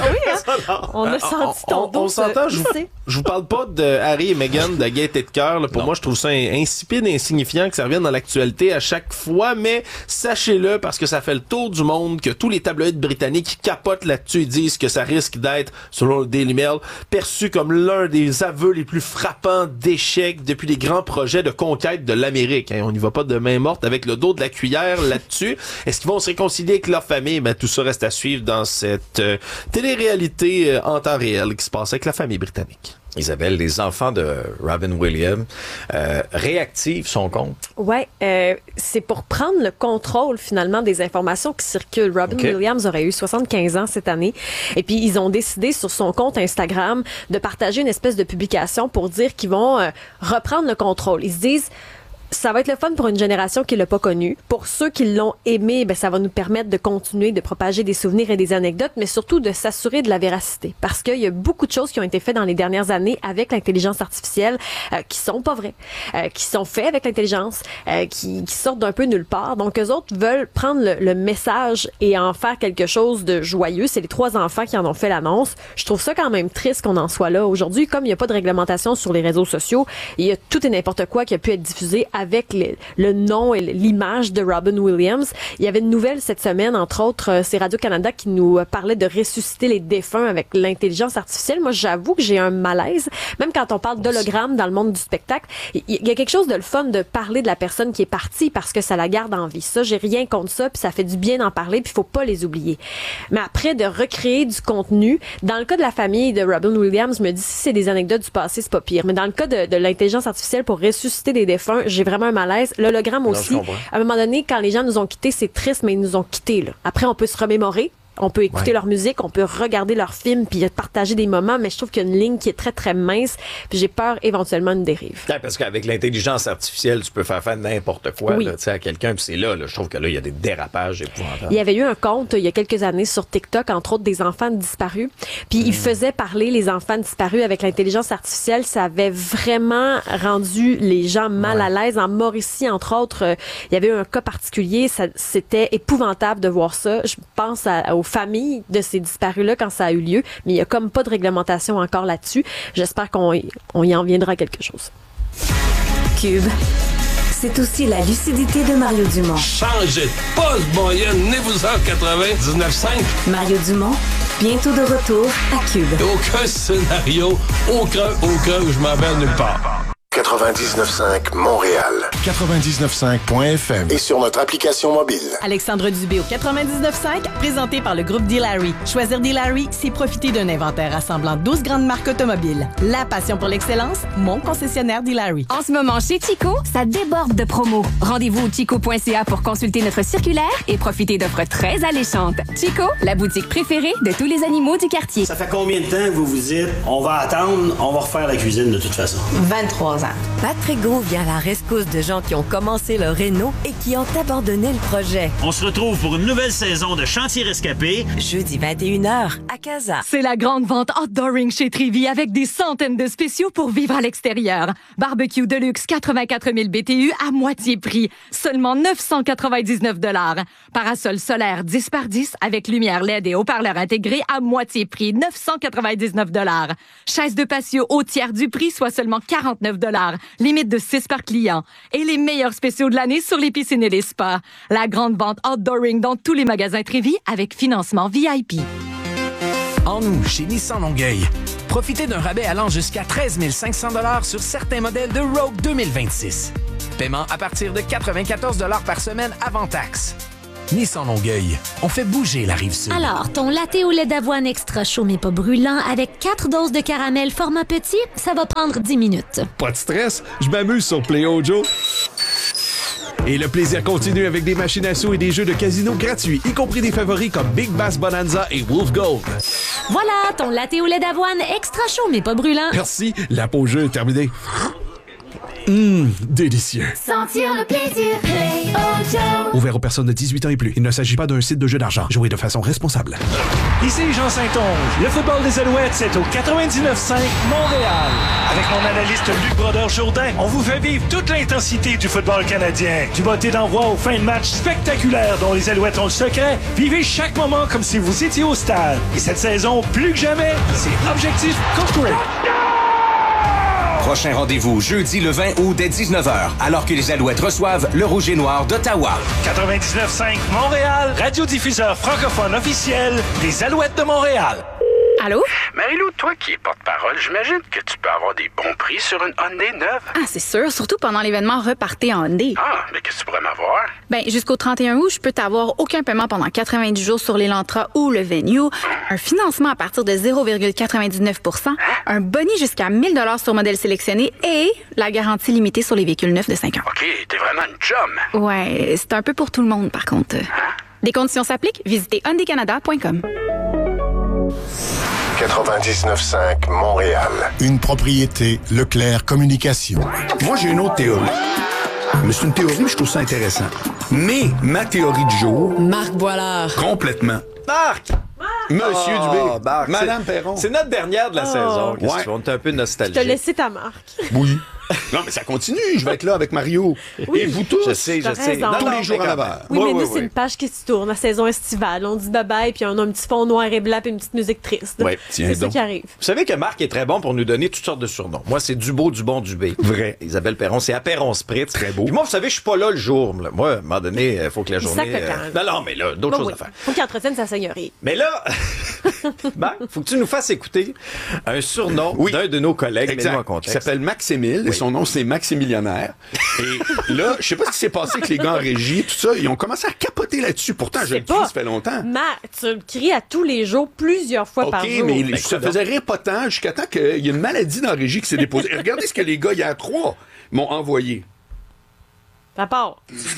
on a senti ton dos. On s'entend, je vous parle pas de Harry et Meghan de gaieté de cœur. Pour moi, je trouve ça insipide et insignifiant que ça revienne dans l'actualité à chaque fois, mais sachez-le, parce que ça fait le tour du monde, que tous les tabloïds britanniques capotent là-dessus et disent que ça risque d'être, selon le Daily Mail, perçu comme l'un des aveux les plus frappants d'échecs depuis les grands projets de conquête de l'Amérique. On n'y va pas de main morte avec le dos de la cuillère là-dessus. Est-ce qu'ils vont se réconcilier avec leur famille? Tout ça reste à suivre dans cette télé-réalité en temps réel qui se passe avec la famille britannique. Isabelle, les enfants de Robin Williams réactivent son compte. Ouais, c'est pour prendre le contrôle finalement des informations qui circulent. Robin Williams aurait eu 75 ans cette année, et puis ils ont décidé sur son compte Instagram de partager une espèce de publication pour dire qu'ils vont reprendre le contrôle. Ils se disent, ça va être le fun pour une génération qui l'a pas connu. Pour ceux qui l'ont aimé, ça va nous permettre de continuer de propager des souvenirs et des anecdotes, mais surtout de s'assurer de la véracité. Parce qu'il y a beaucoup de choses qui ont été faites dans les dernières années avec l'intelligence artificielle qui sont pas vraies, qui sont faites avec l'intelligence, qui sortent d'un peu nulle part. Donc, eux autres veulent prendre le message et en faire quelque chose de joyeux. C'est les 3 enfants qui en ont fait l'annonce. Je trouve ça quand même triste qu'on en soit là. Aujourd'hui, comme il n'y a pas de réglementation sur les réseaux sociaux, il y a tout et n'importe quoi qui a pu être diffusé avec le nom et l'image de Robin Williams. Il y avait une nouvelle cette semaine, entre autres, c'est Radio-Canada qui nous parlait de ressusciter les défunts avec l'intelligence artificielle. Moi, j'avoue que j'ai un malaise. Même quand on parle d'hologramme dans le monde du spectacle, il y a quelque chose de le fun de parler de la personne qui est partie parce que ça la garde en vie. Ça, j'ai rien contre ça, puis ça fait du bien d'en parler, puis il faut pas les oublier. Mais après, de recréer du contenu, dans le cas de la famille de Robin Williams, je me dis, si c'est des anecdotes du passé, c'est pas pire. Mais dans le cas de l'intelligence artificielle pour ressusciter des défunts, j'ai vraiment un malaise. L'hologramme aussi, à un moment donné, quand les gens nous ont quittés, c'est triste, mais ils nous ont quittés, là. Après, on peut se remémorer. On peut écouter leur musique, on peut regarder leurs films puis partager des moments, mais je trouve qu'il y a une ligne qui est très, très mince, puis j'ai peur éventuellement d'une dérive. Ouais, parce qu'avec l'intelligence artificielle, tu peux faire n'importe quoi là, à quelqu'un, puis c'est là, je trouve que là, il y a des dérapages épouvantables. Il y avait eu un compte, il y a quelques années, sur TikTok, entre autres, des enfants disparus, puis il faisait parler les enfants disparus avec l'intelligence artificielle. Ça avait vraiment rendu les gens mal à l'aise. En Mauricie, entre autres, il y avait eu un cas particulier, c'était épouvantable de voir ça. Je pense aux familles de ces disparus-là quand ça a eu lieu, mais il n'y a comme pas de réglementation encore là-dessus. J'espère qu'on y en viendra à quelque chose. Cube, c'est aussi la lucidité de Mario Dumont. Changez de poste, moyenne, venez-vous en 99.5. Mario Dumont, bientôt de retour à Cube. Aucun scénario, aucun où je m'en vais nulle part. 99.5 Montréal. 99.5.fm. Et sur notre application mobile. Alexandre Dubé au 99.5, présenté par le groupe D-Larry. Choisir D-Larry, c'est profiter d'un inventaire rassemblant 12 grandes marques automobiles. La passion pour l'excellence, mon concessionnaire D-Larry. En ce moment, chez Chico, ça déborde de promos. Rendez-vous au chico.ca pour consulter notre circulaire et profiter d'offres très alléchantes. Chico, la boutique préférée de tous les animaux du quartier. Ça fait combien de temps que vous vous dites, on va attendre, on va refaire la cuisine de toute façon? 23 ans. Patrick Gros vient à la rescousse de gens qui ont commencé leur réno et qui ont abandonné le projet. On se retrouve pour une nouvelle saison de Chantier Rescapé. Jeudi 21h à Casa. C'est la grande vente Outdooring chez Trévy avec des centaines de spéciaux pour vivre à l'extérieur. Barbecue Deluxe 84 000 BTU à moitié prix. Seulement 999 $. Parasol solaire 10 par 10 avec lumière LED et haut-parleur intégré à moitié prix. 999 $. Chaise de patio au tiers du prix, soit seulement 49 $. Limite de 6 par client. Et les meilleurs spéciaux de l'année sur les piscines et les spas. La grande vente Outdooring dans tous les magasins Trévy avec financement VIP. En nous, chez Nissan Longueuil, profitez d'un rabais allant jusqu'à 13 500 $ sur certains modèles de Rogue 2026. Paiement à partir de 94 $ par semaine avant taxe. Nissan Longueuil, on fait bouger la Rive-Sud. Alors, ton latte au lait d'avoine extra chaud mais pas brûlant avec 4 doses de caramel format petit, ça va prendre 10 minutes. Pas de stress, je m'amuse sur Play-O Joe. Et le plaisir continue avec des machines à sous et des jeux de casino gratuits, y compris des favoris comme Big Bass Bonanza et Wolf Gold. Voilà, ton latte au lait d'avoine extra chaud mais pas brûlant. Merci, la pause jeu est terminée. Délicieux. Sentir le plaisir, Play-O-Joe. Ouvert aux personnes de 18 ans et plus. Il ne s'agit pas d'un site de jeu d'argent. Jouez de façon responsable. Ici Jean Saint-Onge. Le football des Alouettes, c'est au 99.5 Montréal. Avec mon analyste Luc Brodeur-Jourdain, on vous fait vivre toute l'intensité du football canadien. Du botté d'envoi aux fins de match spectaculaires dont les Alouettes ont le secret. Vivez chaque moment comme si vous étiez au stade. Et cette saison, plus que jamais, c'est Objectif Concourir. Prochain rendez-vous jeudi le 20 août dès 19h, alors que les Alouettes reçoivent le Rouge et Noir d'Ottawa. 99.5 Montréal, radiodiffuseur francophone officiel des Alouettes de Montréal. Allô? Marie-Lou, toi qui es porte-parole, j'imagine que tu peux avoir des bons prix sur une Hyundai neuve. Ah, c'est sûr, surtout pendant l'événement Repartez en Hyundai. Ah, mais qu'est-ce que tu pourrais m'avoir? Ben, jusqu'au 31 août, je peux t'avoir aucun paiement pendant 90 jours sur l'Elantra ou le Venue, un financement à partir de 0,99 %, un boni jusqu'à 1 000 $ sur modèle sélectionné et la garantie limitée sur les véhicules neufs de 5 ans. OK, t'es vraiment une chum. Ouais, c'est un peu pour tout le monde, par contre. Des conditions s'appliquent, visitez hyundaicanada.com. 99.5 Montréal. Une propriété Leclerc Communication. Moi, j'ai une autre théorie. Mais c'est une théorie, je trouve ça intéressant. Mais ma théorie du jour... Marc Boilard. Complètement. Marc! Monsieur Dubé. Marc, Madame Perron. C'est notre dernière de la saison. Ouais. On est un peu nostalgique. Je te laissé ta marque. Oui. Non, mais ça continue. Je vais être là avec Mario. Oui. Et vous tous. Je sais. Tous les jours à la Oui, mais nous, c'est une page qui se tourne, la saison estivale. On dit bye-bye, puis on a un petit fond noir et blanc, puis une petite musique triste. Ouais, c'est ça qui arrive. Vous savez que Marc est très bon pour nous donner toutes sortes de surnoms. Moi, c'est Dubeau, Dubon, Dubé. Vrai. Isabelle Perron, c'est Apéron Spritz. Très beau. Puis moi, vous savez, je suis pas là le jour. Là. Moi, à un moment donné, il faut que la journée... Non, mais là, d'autres choses à faire. Faut qu'il entretienne sa seigneurie. Mais là, Marc, faut que tu nous fasses écouter un surnom d'un de nos collègues. Exact. Il s'appelle Maximile, et son nom, c'est Maximillionnaire. Et là, je sais pas ce qui s'est passé avec les gars en régie, tout ça, ils ont commencé à capoter là-dessus. Pourtant, je le dis, ça fait longtemps. Tu le cries à tous les jours, plusieurs fois par jour. OK, mais ça faisait rire pas tant jusqu'à temps qu'il y a une maladie dans la régie qui s'est déposée. Et regardez ce que les gars, il y a 3, m'ont envoyé. Ça part.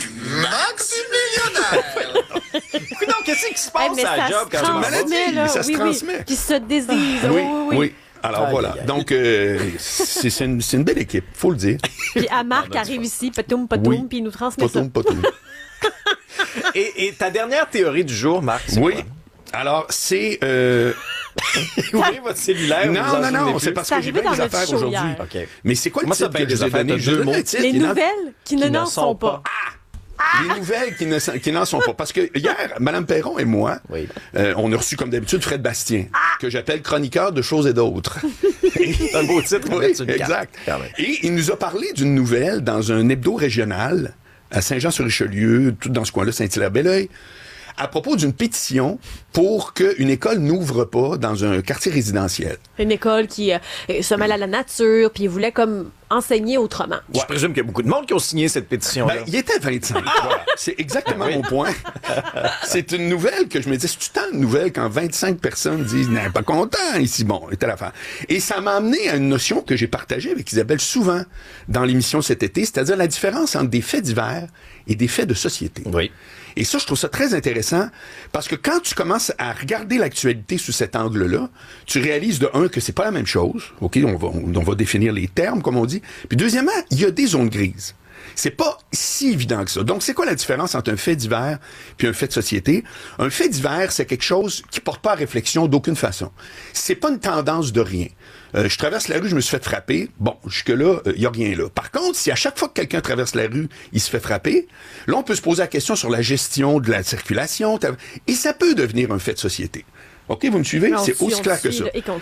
Non, qu'est-ce qui se passe à la job quand une maladie? Ça se transmet. Qui se désise. Oui. Alors voilà. Donc, c'est une belle équipe, faut le dire. Puis à Marc arrive ici, patoum, puis il nous transmet ça. Patoum. Et ta dernière théorie du jour, Marc, c'est quoi? Alors, c'est... Ouvrez votre cellulaire. Non, c'est parce que j'ai bien des affaires aujourd'hui. Okay. Mais c'est quoi le titre que je vous ai donné? Les nouvelles qui n'en sont pas. Les nouvelles qui n'en sont pas. Parce que hier, Mme Perron et moi, on a reçu comme d'habitude Fred Bastien, que j'appelle chroniqueur de choses et d'autres. C'est un beau titre. Oui, exact. Et il nous a parlé d'une nouvelle dans un hebdo régional à Saint-Jean-sur-Richelieu, tout dans ce coin-là, Saint-Hilaire-Belleuil, à propos d'une pétition pour qu'une école n'ouvre pas dans un quartier résidentiel. Une école qui se mêle à la nature, puis voulait comme enseigner autrement. Je présume qu'il y a beaucoup de monde qui ont signé cette pétition-là. Il était 25. Voilà. C'est exactement mon point. C'est une nouvelle que je me dis, c'est tant de nouvelles quand 25 personnes disent, n'est pas content ici. Bon, c'était l'affaire. Et ça m'a amené à une notion que j'ai partagée avec Isabelle souvent dans l'émission cet été, c'est-à-dire la différence entre des faits divers et des faits de société. Oui. Et ça, je trouve ça très intéressant parce que quand tu commences à regarder l'actualité sous cet angle-là, tu réalises de un que c'est pas la même chose. OK, on va définir les termes, comme on dit. Puis deuxièmement, il y a des zones grises. C'est pas si évident que ça. Donc, c'est quoi la différence entre un fait divers puis un fait de société? Un fait divers, c'est quelque chose qui porte pas à réflexion d'aucune façon. C'est pas une tendance de rien. Je traverse la rue, je me suis fait frapper. Bon, jusque-là, il y a rien là. Par contre, si à chaque fois que quelqu'un traverse la rue, il se fait frapper, là, on peut se poser la question sur la gestion de la circulation. Et ça peut devenir un fait de société. OK, vous me suivez? C'est aussi clair que ça.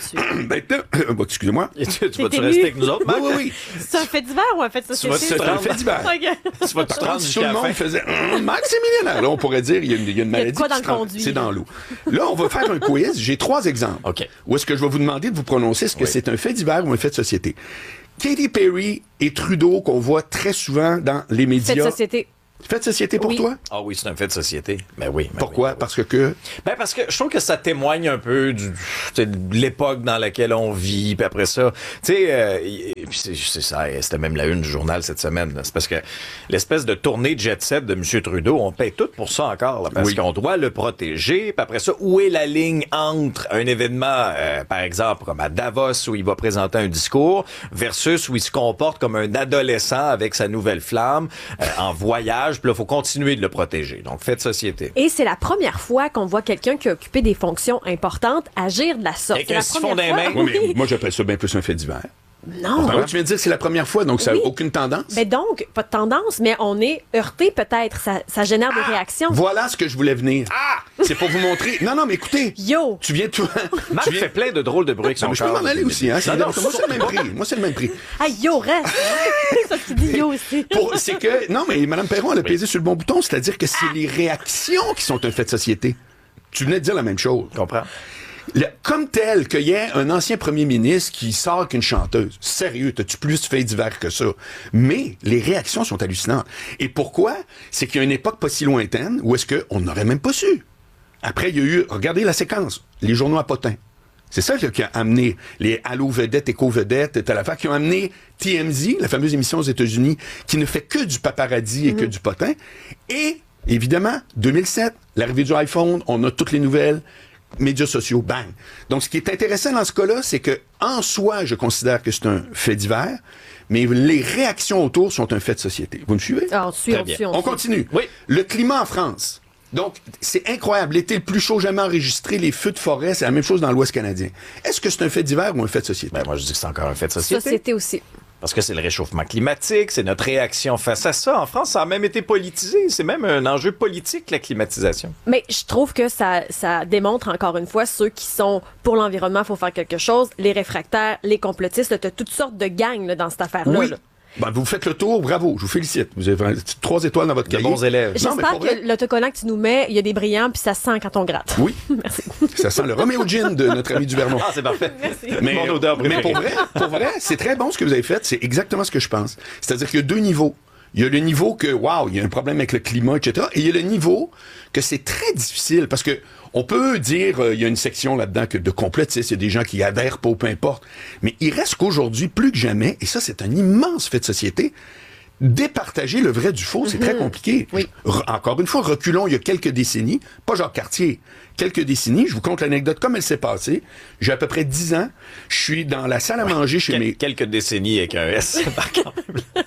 Excusez-moi. Tu vas-tu rester avec nous autres, Marc? Oui. C'est un fait divers ou un fait de société? C'est un fait divers. Tu vas te rendre Tout jusqu'à le la monde fin. faisait Marc, c'est millionnaire. Là, on pourrait dire, il y a une maladie. quoi dans le conduit? C'est dans l'eau. Là, on va faire un quiz. J'ai 3 exemples. OK. Où est-ce que je vais vous demander de vous prononcer est-ce que c'est un fait divers ou un fait de société? Katy Perry et Trudeau, qu'on voit très souvent dans les médias. Fait de société. Fait de société pour toi? Ah oui, c'est un fait de société. Ben oui. Pourquoi? Parce que... Ben parce que je trouve que ça témoigne un peu de l'époque dans laquelle on vit. Puis après ça, tu sais, puis c'est ça, c'était même la une du journal cette semaine. Là. C'est parce que l'espèce de tournée de jet-set de M. Trudeau, on paye tout pour ça encore. Là, parce qu'on doit le protéger. Puis après ça, où est la ligne entre un événement, par exemple, comme à Davos, où il va présenter un discours, versus où il se comporte comme un adolescent avec sa nouvelle flamme, en voyage. Puis là, il faut continuer de le protéger. Donc, fait de société. Et c'est la première fois qu'on voit quelqu'un qui a occupé des fonctions importantes agir de la sorte. Avec un siphon dans les mains. Oui, mais moi, j'appelle ça bien plus un fait divers. Non. Enfin, tu viens de dire que c'est la première fois, donc ça n'a aucune tendance. Ben donc, pas de tendance, mais on est heurté peut-être. Ça génère des réactions. Voilà ce que je voulais venir. C'est pour vous montrer. Non, mais écoutez. Yo! Tu viens de tout. Marc fait plein de drôles de bruits avec son Je peux m'en aller aussi, hein. Moi, c'est le même prix. Moi, c'est le même prix. Ah, yo, reste! Ça, tu dis yo aussi. C'est que. Non, mais Mme Perron, elle a pesé sur le bon bouton, c'est-à-dire que c'est les réactions qui sont un fait de société. Tu venais de dire la même chose. Je comprends. Comme tel qu'il y ait un ancien premier ministre qui sort avec une chanteuse. Sérieux, t'as-tu plus fait divers que ça? Mais les réactions sont hallucinantes. Et pourquoi? C'est qu'il y a une époque pas si lointaine où est-ce qu'on n'aurait même pas su. Après, il y a eu, regardez la séquence, les journaux à potins. C'est ça qui a amené les Allo Vedettes, Éco Vedettes, telle affaire, qui ont amené TMZ, la fameuse émission aux États-Unis, qui ne fait que du paparazzi et que du potin. Et, évidemment, 2007, l'arrivée du iPhone, on a toutes les nouvelles, médias sociaux, bang. Donc, ce qui est intéressant dans ce cas-là, c'est que, en soi, je considère que c'est un fait divers, mais les réactions autour sont un fait de société. Vous me suivez? Ah, on suit. On continue. Oui. Le climat en France. Donc, c'est incroyable. L'été le plus chaud jamais enregistré, les feux de forêt, c'est la même chose dans l'Ouest canadien. Est-ce que c'est un fait divers ou un fait de société? Ben, moi, je dis que c'est encore un fait de société. Société aussi. Parce que c'est le réchauffement climatique, c'est notre réaction face à ça. En France, ça a même été politisé. C'est même un enjeu politique, la climatisation. Mais je trouve que ça démontre encore une fois ceux qui sont pour l'environnement, il faut faire quelque chose. Les réfractaires, les complotistes, t'as toutes sortes de gangs là, dans cette affaire-là. Oui. Là. Ben, vous faites le tour, bravo, je vous félicite. Vous avez 3 étoiles dans votre cahier. De bons élèves. J'espère que l'autocollant que tu nous mets, il y a des brillants puis ça sent quand on gratte. Oui. Merci. Ça sent le Roméo Gin de notre ami Duvernon. Ah, c'est parfait. Merci. Mais, mon odeur préférée. mais pour vrai, c'est très bon ce que vous avez fait. C'est exactement ce que je pense. C'est-à-dire qu'il y a 2 niveaux. Il y a le niveau que, waouh, il y a un problème avec le climat, etc. Et il y a le niveau que c'est très difficile parce que on peut dire, il y a une section là-dedans de complotistes, il y a des gens qui adhèrent pas, peu importe. Mais il reste qu'aujourd'hui, plus que jamais, et ça, c'est un immense fait de société, départager le vrai du faux, c'est très compliqué. Oui. Encore une fois, reculons il y a quelques décennies, pas Jacques Cartier, quelques décennies, je vous conte l'anecdote comme elle s'est passée. J'ai à peu près 10 ans, je suis dans la salle à manger chez mes... Quelques décennies avec un S, par quand même.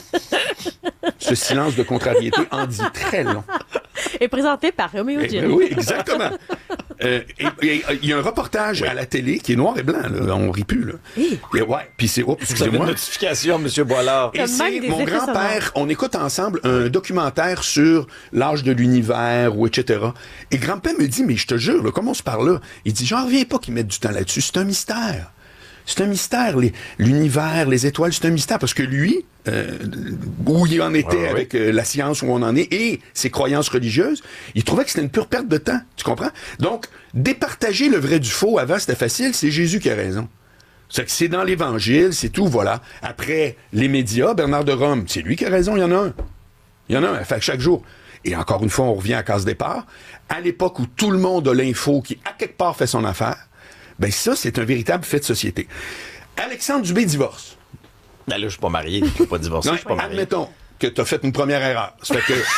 Ce silence de contrariété en dit très long. Et présenté par Roméo Gin. Oui, exactement. Il y a un reportage à la télé qui est noir et blanc, là. On rit plus, là. Oui. Et ouais, puis c'est... Oh, excusez-moi. Une notification, M. Boilard. Et c'est mon grand-père, on écoute ensemble un documentaire sur l'âge de l'univers, ou etc. Et grand-père me dit, mais je te jure, là, comment on se parle là? Il dit, j'en reviens pas qu'ils mettent du temps là-dessus, c'est un mystère. C'est un mystère, l'univers, les étoiles, c'est un mystère, parce que lui, où il en était avec la science, où on en est, et ses croyances religieuses, il trouvait que c'était une pure perte de temps, tu comprends? Donc, départager le vrai du faux, avant c'était facile, c'est Jésus qui a raison. C'est dans l'Évangile, c'est tout, voilà. Après, les médias, Bernard de Rome, c'est lui qui a raison, il y en a un. Il y en a un, fait chaque jour. Et encore une fois, on revient à case départ. À l'époque où tout le monde a l'info qui, à quelque part, fait son affaire, ben ça, c'est un véritable fait de société. Alexandre Dubé divorce. Ben là, je suis pas marié, je suis pas divorcé, je suis pas marié. Admettons que tu as fait une première erreur. Ça fait que...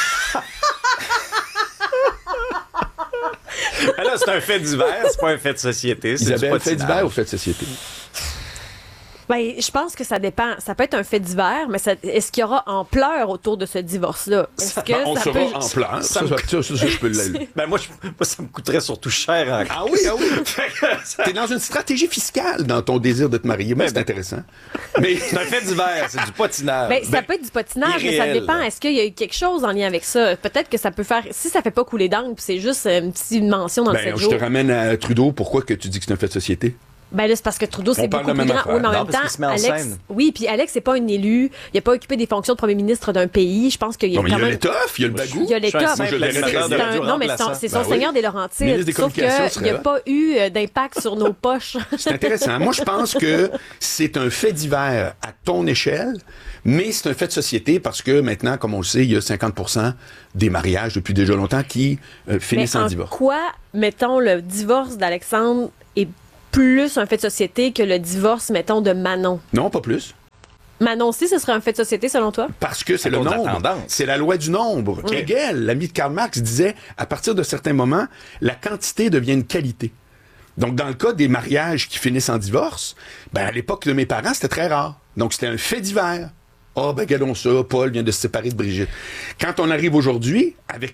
Ben là, c'est un fait divers, c'est pas un fait de société. Isabelle, fait divers ou fait de société? Ben, je pense que ça dépend. Ça peut être un fait divers, mais est-ce qu'il y aura ampleur autour de ce divorce-là? Est-ce que on ça saura peut... ampleur. Ça, je peux le... Ben moi, ça me coûterait surtout cher. Ah oui. T'es dans une stratégie fiscale dans ton désir de te marier. Moi, c'est intéressant. Mais c'est un fait divers, c'est du patinage. Ben, ça peut être du patinage, mais ça dépend. Est-ce qu'il y a eu quelque chose en lien avec ça? Peut-être que ça peut faire... Si ça fait pas couler d'encre, puis c'est juste une petite mention dans le 7 jours. Je te ramène à Trudeau. Pourquoi que tu dis que c'est un fait de société? Ben là, c'est parce que Trudeau, c'est beaucoup plus grand. Oui, mais en même temps, Alex... Oui, puis Alex, c'est pas un élu. Il n'a pas occupé des fonctions de premier ministre d'un pays. Je pense qu'il y a quand même... Il y a l'étoffe, il y a le bagou. Il y a l'étoffe. Non, mais c'est son seigneur des Laurentides. Sauf qu'il n'y a pas eu d'impact sur nos poches. C'est intéressant. Moi, je pense que c'est un fait divers à ton échelle, mais c'est un fait de société parce que maintenant, comme on le sait, il y a 50% des mariages depuis déjà longtemps qui finissent en divorce. Quoi, mettons, le divorce d'Alexandre est plus un fait de société que le divorce, mettons, de Manon? Non, pas plus. Manon aussi, ce serait un fait de société, selon toi? Parce que c'est le nombre. C'est la loi du nombre. Oui. Hegel, l'ami de Karl Marx, disait, à partir de certains moments, la quantité devient une qualité. Donc, dans le cas des mariages qui finissent en divorce, ben, à l'époque de mes parents, c'était très rare. Donc, c'était un fait divers. Ah, ben, regardons ça, Paul vient de se séparer de Brigitte. Quand on arrive aujourd'hui, avec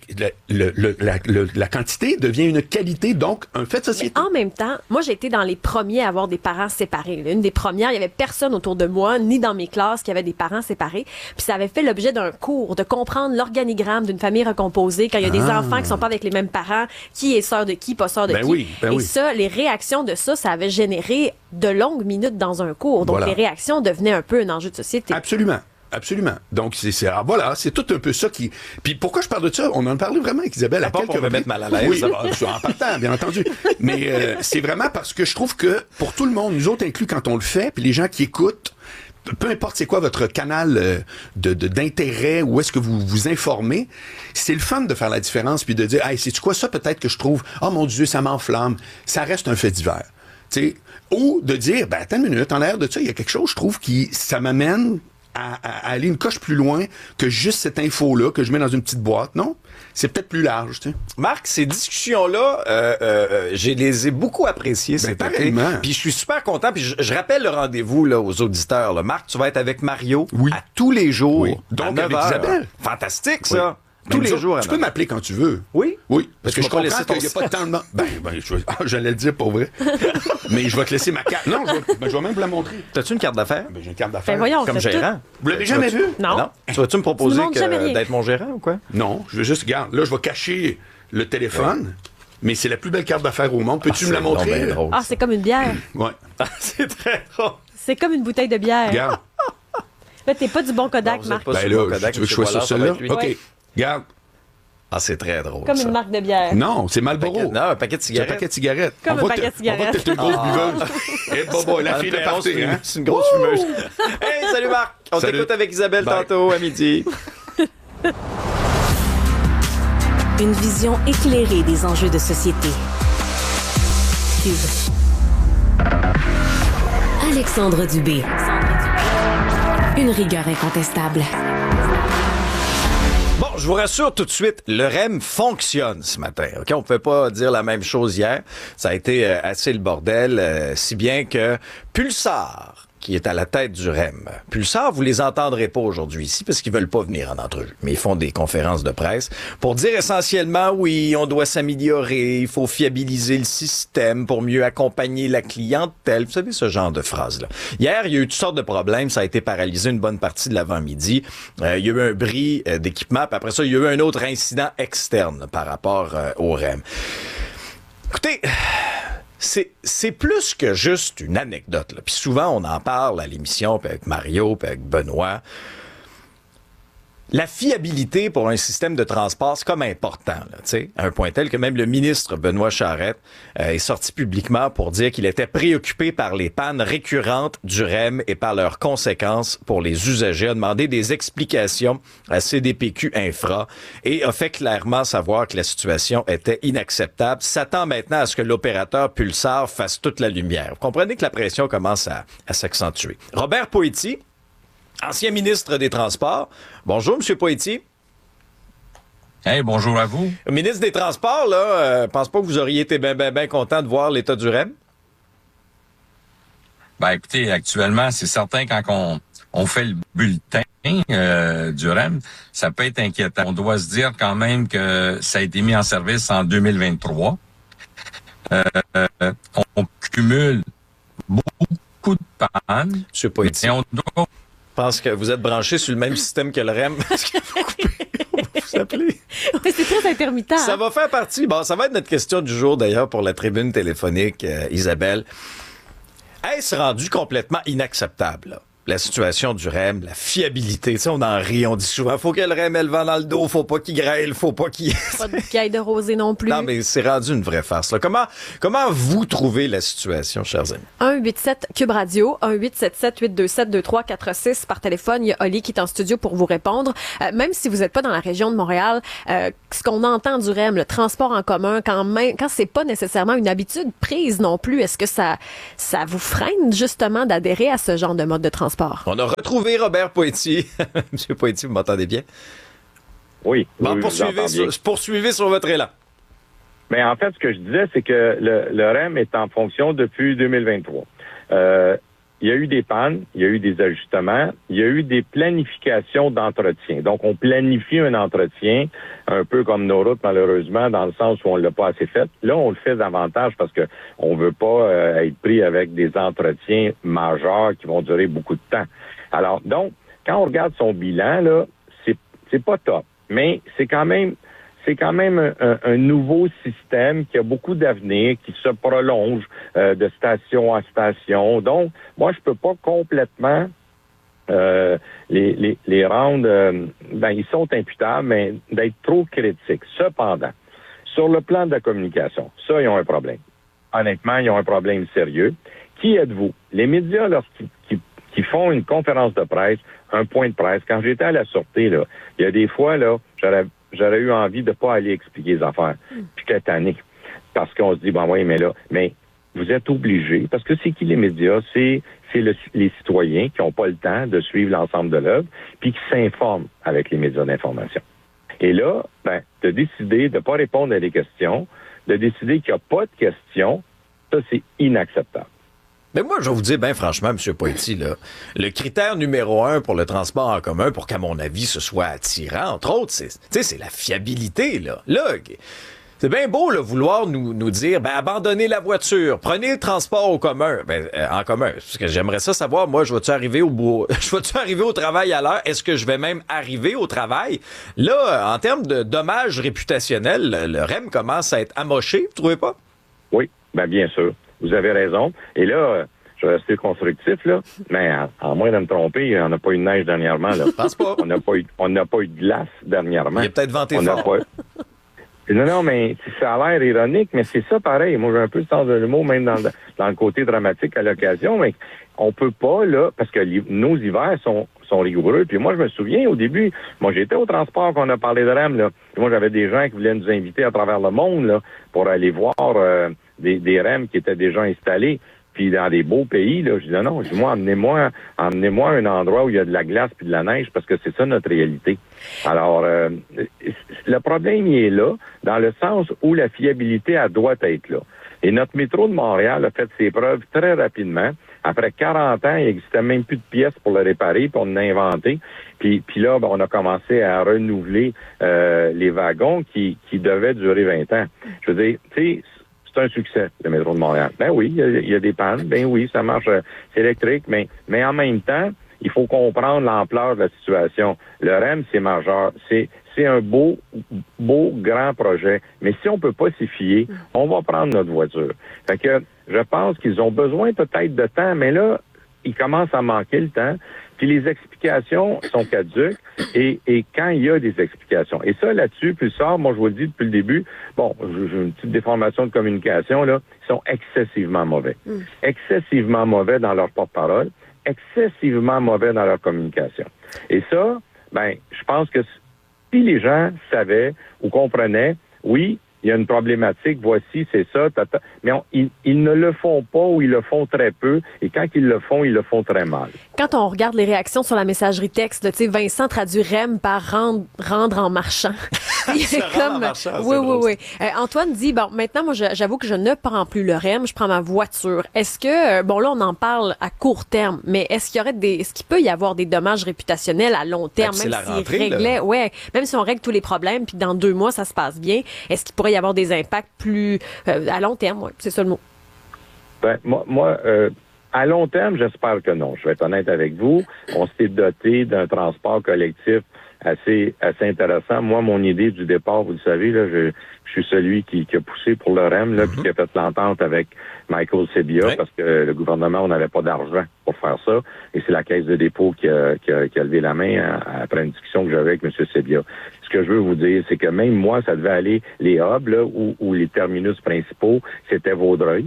la quantité devient une qualité, donc un fait de société. Mais en même temps, moi, j'ai été dans les premiers à avoir des parents séparés. Une des premières, il y avait personne autour de moi, ni dans mes classes, qui avait des parents séparés. Puis ça avait fait l'objet d'un cours, de comprendre l'organigramme d'une famille recomposée, quand il y a des enfants qui sont pas avec les mêmes parents, qui est sœur de qui, pas sœur de qui. Et ça, les réactions de ça avait généré de longues minutes dans un cours. Donc, les réactions devenaient un peu un enjeu de société. Absolument. Absolument. Donc, c'est tout un peu ça qui... Puis pourquoi je parle de ça? On en parlait vraiment avec Isabelle à quelques reprises. Pour me mettre mal à l'aise. Oui, en partant, bien entendu. Mais c'est vraiment parce que je trouve que pour tout le monde, nous autres inclus quand on le fait, puis les gens qui écoutent, peu importe c'est quoi votre canal d'intérêt, où est-ce que vous vous informez, c'est le fun de faire la différence puis de dire, hey, c'est-tu quoi ça peut-être que je trouve, oh mon Dieu, ça m'enflamme. Ça reste un fait divers. T'sais, ou de dire, ben attends une minute, en l'air de ça, il y a quelque chose, je trouve, ça m'amène à aller une coche plus loin que juste cette info-là que je mets dans une petite boîte, non? C'est peut-être plus large, tu sais. Marc, ces discussions-là, je les ai beaucoup appréciées cet été. Puis je suis super content. Puis je rappelle le rendez-vous là, aux auditeurs. Là. Marc, tu vas être avec Mario à tous les jours. Donc, à 9 avec heures. Isabelle. Fantastique, ça. Oui. Tous les jours. Tu peux m'appeler quand tu veux. Oui? Oui. Parce que je comprends qu'il n'y a pas de temps de... j'allais le dire pour vrai. Mais je vais te laisser ma carte. Non, je vais même vous la montrer. T'as-tu une carte d'affaires? Ben, j'ai une carte d'affaires. Ben voyons, comme gérant. Vous l'avez jamais vu? Non. Tu vas-tu me proposer d'être mon gérant ou quoi? Non, je veux juste, regarde, là, je vais cacher le téléphone, mais c'est la plus belle carte d'affaires au monde. Peux-tu me la montrer? Ah, c'est comme une bière. Ouais. C'est très drôle. C'est comme une bouteille de bière. Regarde. Là, t'es pas du bon Kodak, Marc. Ben là, tu veux que je choisisse celle-là? OK. Regarde. Ah, c'est très drôle. Comme une marque de bière. Non, c'est Marlboro. Non, un paquet de cigarettes. C'est un paquet de cigarettes. Comme un paquet de cigarettes. On voit que t'es une grosse buveuse. Et bobo, la fille de partir, hein? C'est une grosse fumeuse. Hey, salut Marc. On t'écoute avec Isabelle tantôt à midi. Une vision éclairée des enjeux de société. Cube. Alexandre Dubé. Une rigueur incontestable. Bon, je vous rassure tout de suite, le REM fonctionne ce matin. OK, on ne pouvait pas dire la même chose hier. Ça a été assez le bordel, si bien que Pulsar, qui est à la tête du REM. Pulsar, vous les entendrez pas aujourd'hui ici parce qu'ils veulent pas venir en entrevue, mais ils font des conférences de presse pour dire essentiellement, oui, on doit s'améliorer, il faut fiabiliser le système pour mieux accompagner la clientèle. Vous savez, ce genre de phrases-là. Hier, il y a eu toutes sortes de problèmes. Ça a été paralysé une bonne partie de l'avant-midi. Il y a eu un bris d'équipement, puis après ça, il y a eu un autre incident externe par rapport au REM. Écoutez... C'est plus que juste une anecdote, là. Puis souvent, on en parle à l'émission, puis avec Mario, puis avec Benoît. La fiabilité pour un système de transport, c'est comme important, là, tu sais, à un point tel que même le ministre Benoît Charette est sorti publiquement pour dire qu'il était préoccupé par les pannes récurrentes du REM et par leurs conséquences pour les usagers, a demandé des explications à CDPQ Infra et a fait clairement savoir que la situation était inacceptable. S'attend maintenant à ce que l'opérateur Pulsar fasse toute la lumière. Vous comprenez que la pression commence à s'accentuer. Robert Poetti, ancien ministre des Transports. Bonjour, M. Poetti. Hey, bonjour à vous. Ministre des Transports, là, pense pas que vous auriez été bien content de voir l'état du REM? Ben, écoutez, actuellement, c'est certain quand on fait le bulletin du REM, ça peut être inquiétant. On doit se dire quand même que ça a été mis en service en 2023. On cumule beaucoup de pannes. Monsieur Poitier, je pense que vous êtes branché sur le même système que le REM. Vous appelez. Oui, c'est très intermittent. Ça va faire partie. Bon, ça va être notre question du jour, d'ailleurs, pour la tribune téléphonique, Isabelle. Est-ce rendu complètement inacceptable, là? La situation du REM, la fiabilité, tu sais, on en rit, on dit souvent, faut que le REM ait le vent dans le dos, faut pas qu'il grêle, faut pas qu'il... Pas de caille de rosée non plus. Non, mais c'est rendu une vraie farce, là. Comment vous trouvez la situation, chers amis? 187 Cube Radio, 1877-827-2346 par téléphone. Il y a Oli qui est en studio pour vous répondre. Même si vous n'êtes pas dans la région de Montréal, ce qu'on entend du REM, le transport en commun, quand c'est pas nécessairement une habitude prise non plus, est-ce que ça vous freine justement d'adhérer à ce genre de mode de transport? On a retrouvé Robert Poitier. Monsieur Poitier, vous m'entendez bien? Oui. Bon, oui, poursuivez sur votre élan. Mais en fait, ce que je disais, c'est que le REM est en fonction depuis 2023. Il y a eu des pannes, il y a eu des ajustements, il y a eu des planifications d'entretien. Donc, on planifie un entretien, un peu comme nos routes, malheureusement, dans le sens où on l'a pas assez fait. Là, on le fait davantage parce que on veut pas être pris avec des entretiens majeurs qui vont durer beaucoup de temps. Alors, donc, quand on regarde son bilan, là, c'est pas top. Mais c'est quand même un nouveau système qui a beaucoup d'avenir, qui se prolonge de station à station. Donc, moi, je peux pas complètement les rendre... ils sont imputables, mais d'être trop critiques. Cependant, sur le plan de la communication, ça, ils ont un problème. Honnêtement, ils ont un problème sérieux. Qui êtes-vous? Les médias, lorsqu'ils font une conférence de presse, un point de presse, quand j'étais à la Sûreté, là, il y a des fois, là, j'aurais eu envie de pas aller expliquer les affaires. Puis j'étais tanné. Parce qu'on se dit, mais vous êtes obligés. Parce que c'est qui les médias? C'est les citoyens qui n'ont pas le temps de suivre l'ensemble de l'œuvre, puis qui s'informent avec les médias d'information. Et là, de décider de pas répondre à des questions, de décider qu'il n'y a pas de questions, ça, c'est inacceptable. Mais moi, je vais vous dire, franchement, M. Poitier, là, le critère numéro 1 pour le transport en commun, pour qu'à mon avis, ce soit attirant, entre autres, c'est la fiabilité, là. Là, c'est bien beau, là, vouloir nous dire, abandonnez la voiture, prenez le transport en commun. Parce que j'aimerais ça savoir, moi, je vais-tu arriver au travail à l'heure? Est-ce que je vais même arriver au travail? Là, en termes de dommages réputationnels, le REM commence à être amoché, vous trouvez pas? Oui, bien sûr. Vous avez raison. Et là, je vais rester constructif, là, mais à moins de me tromper, on n'a pas eu de neige dernièrement. Là. Je pense pas. On n'a pas eu de glace dernièrement. Il a peut-être venté fort. Non, mais ça a l'air ironique, mais c'est ça pareil. Moi, j'ai un peu le sens de l'humour, même dans le côté dramatique à l'occasion, mais on peut pas, là, parce que nos hivers sont rigoureux. Puis moi, je me souviens, au début, moi, j'étais au transport quand on a parlé de REM, là. Puis moi, j'avais des gens qui voulaient nous inviter à travers le monde, là, pour aller voir des REM qui étaient déjà installés. Puis dans des beaux pays, là, je disais non, moi, emmenez-moi à un endroit où il y a de la glace puis de la neige, parce que c'est ça notre réalité. Alors, le problème, il est là, dans le sens où la fiabilité, elle doit être là. Et notre métro de Montréal a fait ses preuves très rapidement. Après 40 ans, il n'existait même plus de pièces pour le réparer, puis on en a inventé. Puis là, on a commencé à renouveler les wagons qui devaient durer 20 ans. Je veux dire, tu sais, c'est un succès, le métro de Montréal. Oui, il y a des pannes. Oui, ça marche, c'est électrique, mais en même temps, il faut comprendre l'ampleur de la situation. Le REM, c'est majeur. C'est un beau, grand projet. Mais si on peut pas s'y fier, on va prendre notre voiture. Fait que je pense qu'ils ont besoin peut-être de temps, mais là, il commence à manquer le temps. Puis les explications sont caduques et quand il y a des explications. Et ça, là-dessus, puis ça, moi, je vous le dis depuis le début, j'ai une petite déformation de communication, là, ils sont excessivement mauvais. Excessivement mauvais dans leur porte-parole, excessivement mauvais dans leur communication. Et ça, je pense que si les gens savaient ou comprenaient, oui, il y a une problématique, voici, c'est ça, mais ils ne le font pas ou ils le font très peu, et quand ils le font très mal. Quand on regarde les réactions sur la messagerie texte, tu sais, Vincent traduit REM par rendre en marchant. Oui. Antoine dit, bon, maintenant, moi, j'avoue que je ne prends plus le REM, je prends ma voiture. Est-ce que, bon, là, on en parle à court terme, mais est-ce qu'il peut y avoir des dommages réputationnels à long terme, même si on règle tous les problèmes, puis dans 2 mois, ça se passe bien, est-ce qu'il pourrait y avoir des impacts plus à long terme? C'est ça le mot. Ben, moi, à long terme, j'espère que non. Je vais être honnête avec vous. On s'est doté d'un transport collectif assez intéressant. Moi, mon idée du départ, vous le savez, là, je suis celui qui a poussé pour le REM, là, puis qui a fait l'entente avec Michael Sebia, parce que le gouvernement, on n'avait pas d'argent pour faire ça. Et c'est la Caisse de dépôt qui a levé la main après une discussion que j'avais avec M. Sebia. Ce que je veux vous dire, c'est que même moi, ça devait aller, les hubs, là, ou les terminus principaux, c'était Vaudreuil.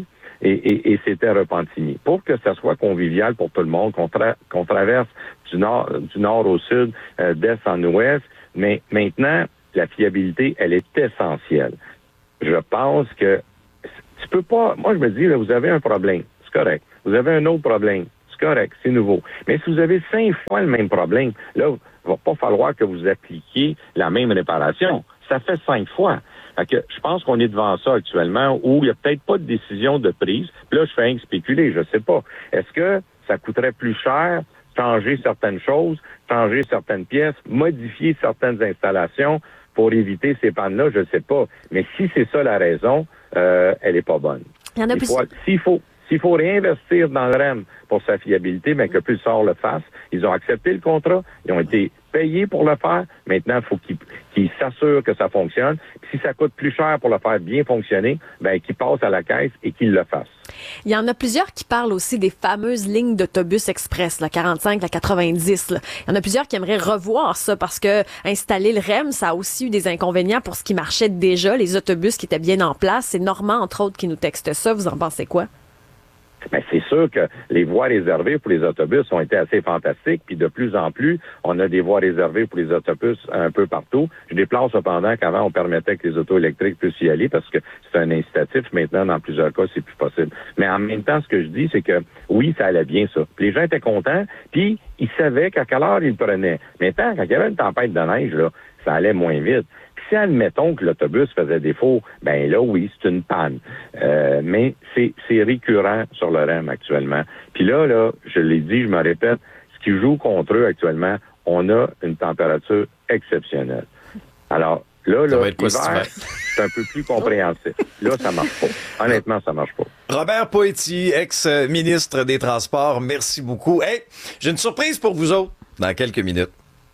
Et c'était Repentigny. Pour que ça soit convivial pour tout le monde, qu'on traverse du nord au sud, d'est en ouest, mais maintenant, la fiabilité, elle est essentielle. Je pense que tu peux pas... Moi, je me dis, là, vous avez un problème, c'est correct. Vous avez un autre problème, c'est correct, c'est nouveau. Mais si vous avez 5 fois le même problème, là, il va pas falloir que vous appliquiez la même réparation. Ça fait 5 fois. Fait que je pense qu'on est devant ça actuellement où il n'y a peut-être pas de décision de prise. Puis là, je fais rien que spéculer, je sais pas. Est-ce que ça coûterait plus cher changer certaines choses, changer certaines pièces, modifier certaines installations pour éviter ces pannes-là? Je sais pas. Mais si c'est ça la raison, elle est pas bonne. Il y en a plus. S'il faut réinvestir dans le REM pour sa fiabilité, mais que Pulsar le fasse, ils ont accepté le contrat, ils ont été payés pour le faire. Maintenant, il faut qu'ils s'assurent que ça fonctionne. Puis si ça coûte plus cher pour le faire bien fonctionner, ben qu'ils passent à la caisse et qu'ils le fassent. Il y en a plusieurs qui parlent aussi des fameuses lignes d'autobus express, la 45, la 90. Là. Il y en a plusieurs qui aimeraient revoir ça parce que installer le REM, ça a aussi eu des inconvénients pour ce qui marchait déjà, les autobus qui étaient bien en place. C'est Normand, entre autres, qui nous texte ça. Vous en pensez quoi? Ben, c'est sûr que les voies réservées pour les autobus ont été assez fantastiques, puis de plus en plus, on a des voies réservées pour les autobus un peu partout. Je déplore cependant qu'avant, on permettait que les autos électriques puissent y aller parce que c'est un incitatif. Maintenant, dans plusieurs cas, c'est plus possible. Mais en même temps, ce que je dis, c'est que oui, ça allait bien, ça. Puis les gens étaient contents, puis ils savaient qu'à quelle heure ils le prenaient. Maintenant, quand il y avait une tempête de neige, là, ça allait moins vite. Si admettons que l'autobus faisait défaut, ben là, oui, c'est une panne. Mais c'est récurrent sur le REM actuellement. Puis là, je l'ai dit, je me répète, ce qui joue contre eux actuellement, on a une température exceptionnelle. Alors, là, l'hiver, c'est un peu plus compréhensif. Là, ça marche pas. Honnêtement, ça marche pas. Robert Poetti, ex-ministre des Transports, merci beaucoup. Hey, j'ai une surprise pour vous autres dans quelques minutes.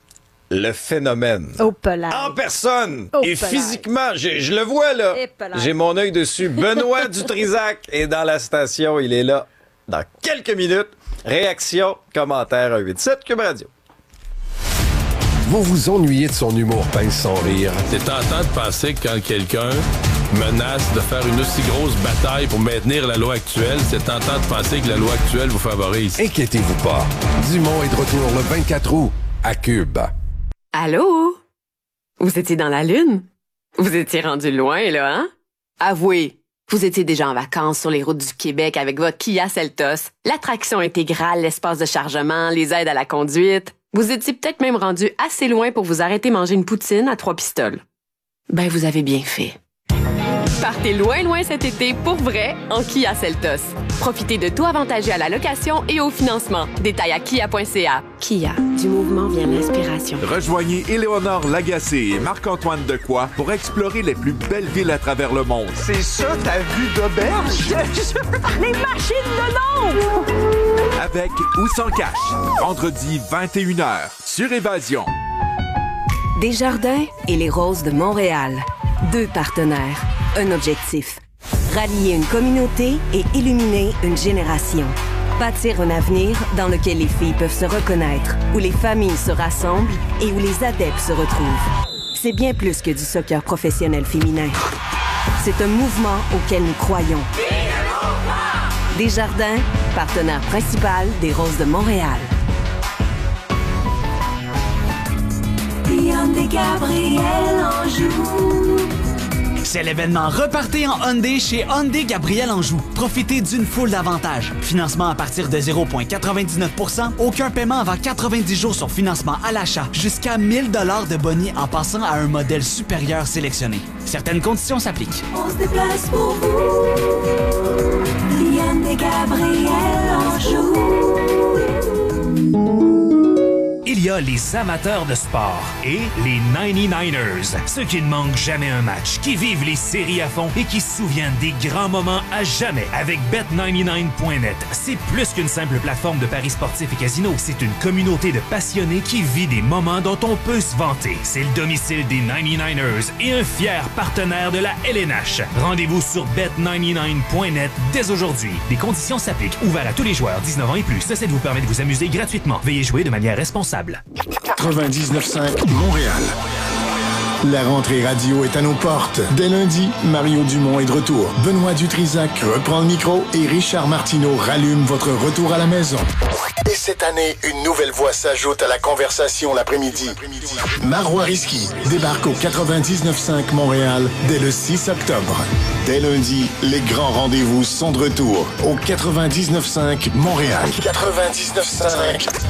Le phénomène. En personne et physiquement. Je le vois, là. J'ai mon œil dessus. Benoît Dutrisac est dans la station. Il est là dans quelques minutes. Réaction, commentaire 187 Cube Radio. Vous vous ennuyez de son humour pince sans rire. C'est tentant de penser que quand quelqu'un menace de faire une aussi grosse bataille pour maintenir la loi actuelle, c'est tentant de penser que la loi actuelle vous favorise. Inquiétez-vous pas. Dumont est de retour le 24 août à Cube. Allô? Vous étiez dans la Lune? Vous étiez rendu loin, là, hein? Avouez, vous étiez déjà en vacances sur les routes du Québec avec votre Kia Seltos, l'attraction intégrale, l'espace de chargement, les aides à la conduite. Vous étiez peut-être même rendu assez loin pour vous arrêter manger une poutine à 3 pistoles. Ben, vous avez bien fait. Partez loin cet été pour vrai en Kia Seltos. Profitez de tout avantagé à la location et au financement. Détails à kia.ca. Kia, du mouvement vient l'inspiration. Rejoignez Éléonore Lagacé et Marc-Antoine Decoy pour explorer les plus belles villes à travers le monde. C'est ça ta vue d'auberge? Les machines de l'ombre! Avec ou sans cash. Vendredi 21h sur Évasion. Desjardins et les Roses de Montréal. 2 partenaires. Un objectif. Rallier une communauté et illuminer une génération. Bâtir un avenir dans lequel les filles peuvent se reconnaître, où les familles se rassemblent et où les adeptes se retrouvent. C'est bien plus que du soccer professionnel féminin. C'est un mouvement auquel nous croyons. Desjardins, partenaire principal des Roses de Montréal. Guillaume des Gabriel en joue. C'est l'événement Repartez en Hyundai chez Hyundai Gabriel Anjou. Profitez d'une foule d'avantages. Financement à partir de 0,99%, aucun paiement avant 90 jours sur financement à l'achat, jusqu'à 1000 $ de bonus en passant à un modèle supérieur sélectionné. Certaines conditions s'appliquent. On se déplace pour vous. Hyundai Gabriel Anjou. Il y a les amateurs de sport et les 99ers, ceux qui ne manquent jamais un match, qui vivent les séries à fond et qui se souviennent des grands moments à jamais avec Bet99.net. C'est plus qu'une simple plateforme de paris sportifs et casinos, c'est une communauté de passionnés qui vit des moments dont on peut se vanter. C'est le domicile des 99ers et un fier partenaire de la LNH. Rendez-vous sur Bet99.net dès aujourd'hui. Des conditions s'appliquent. Ouvert à tous les joueurs 19 ans et plus. Ceci vous permet de vous amuser gratuitement. Veuillez jouer de manière responsable. 99.5 Montréal. La rentrée radio est à nos portes. Dès lundi, Mario Dumont est de retour. Benoît Dutrisac reprend le micro et Richard Martineau rallume votre retour à la maison. Et cette année, une nouvelle voix s'ajoute à la conversation l'après-midi. Marois Risky débarque au 99.5 Montréal dès le 6 octobre. Dès lundi, les grands rendez-vous sont de retour au 99.5 Montréal. 99.5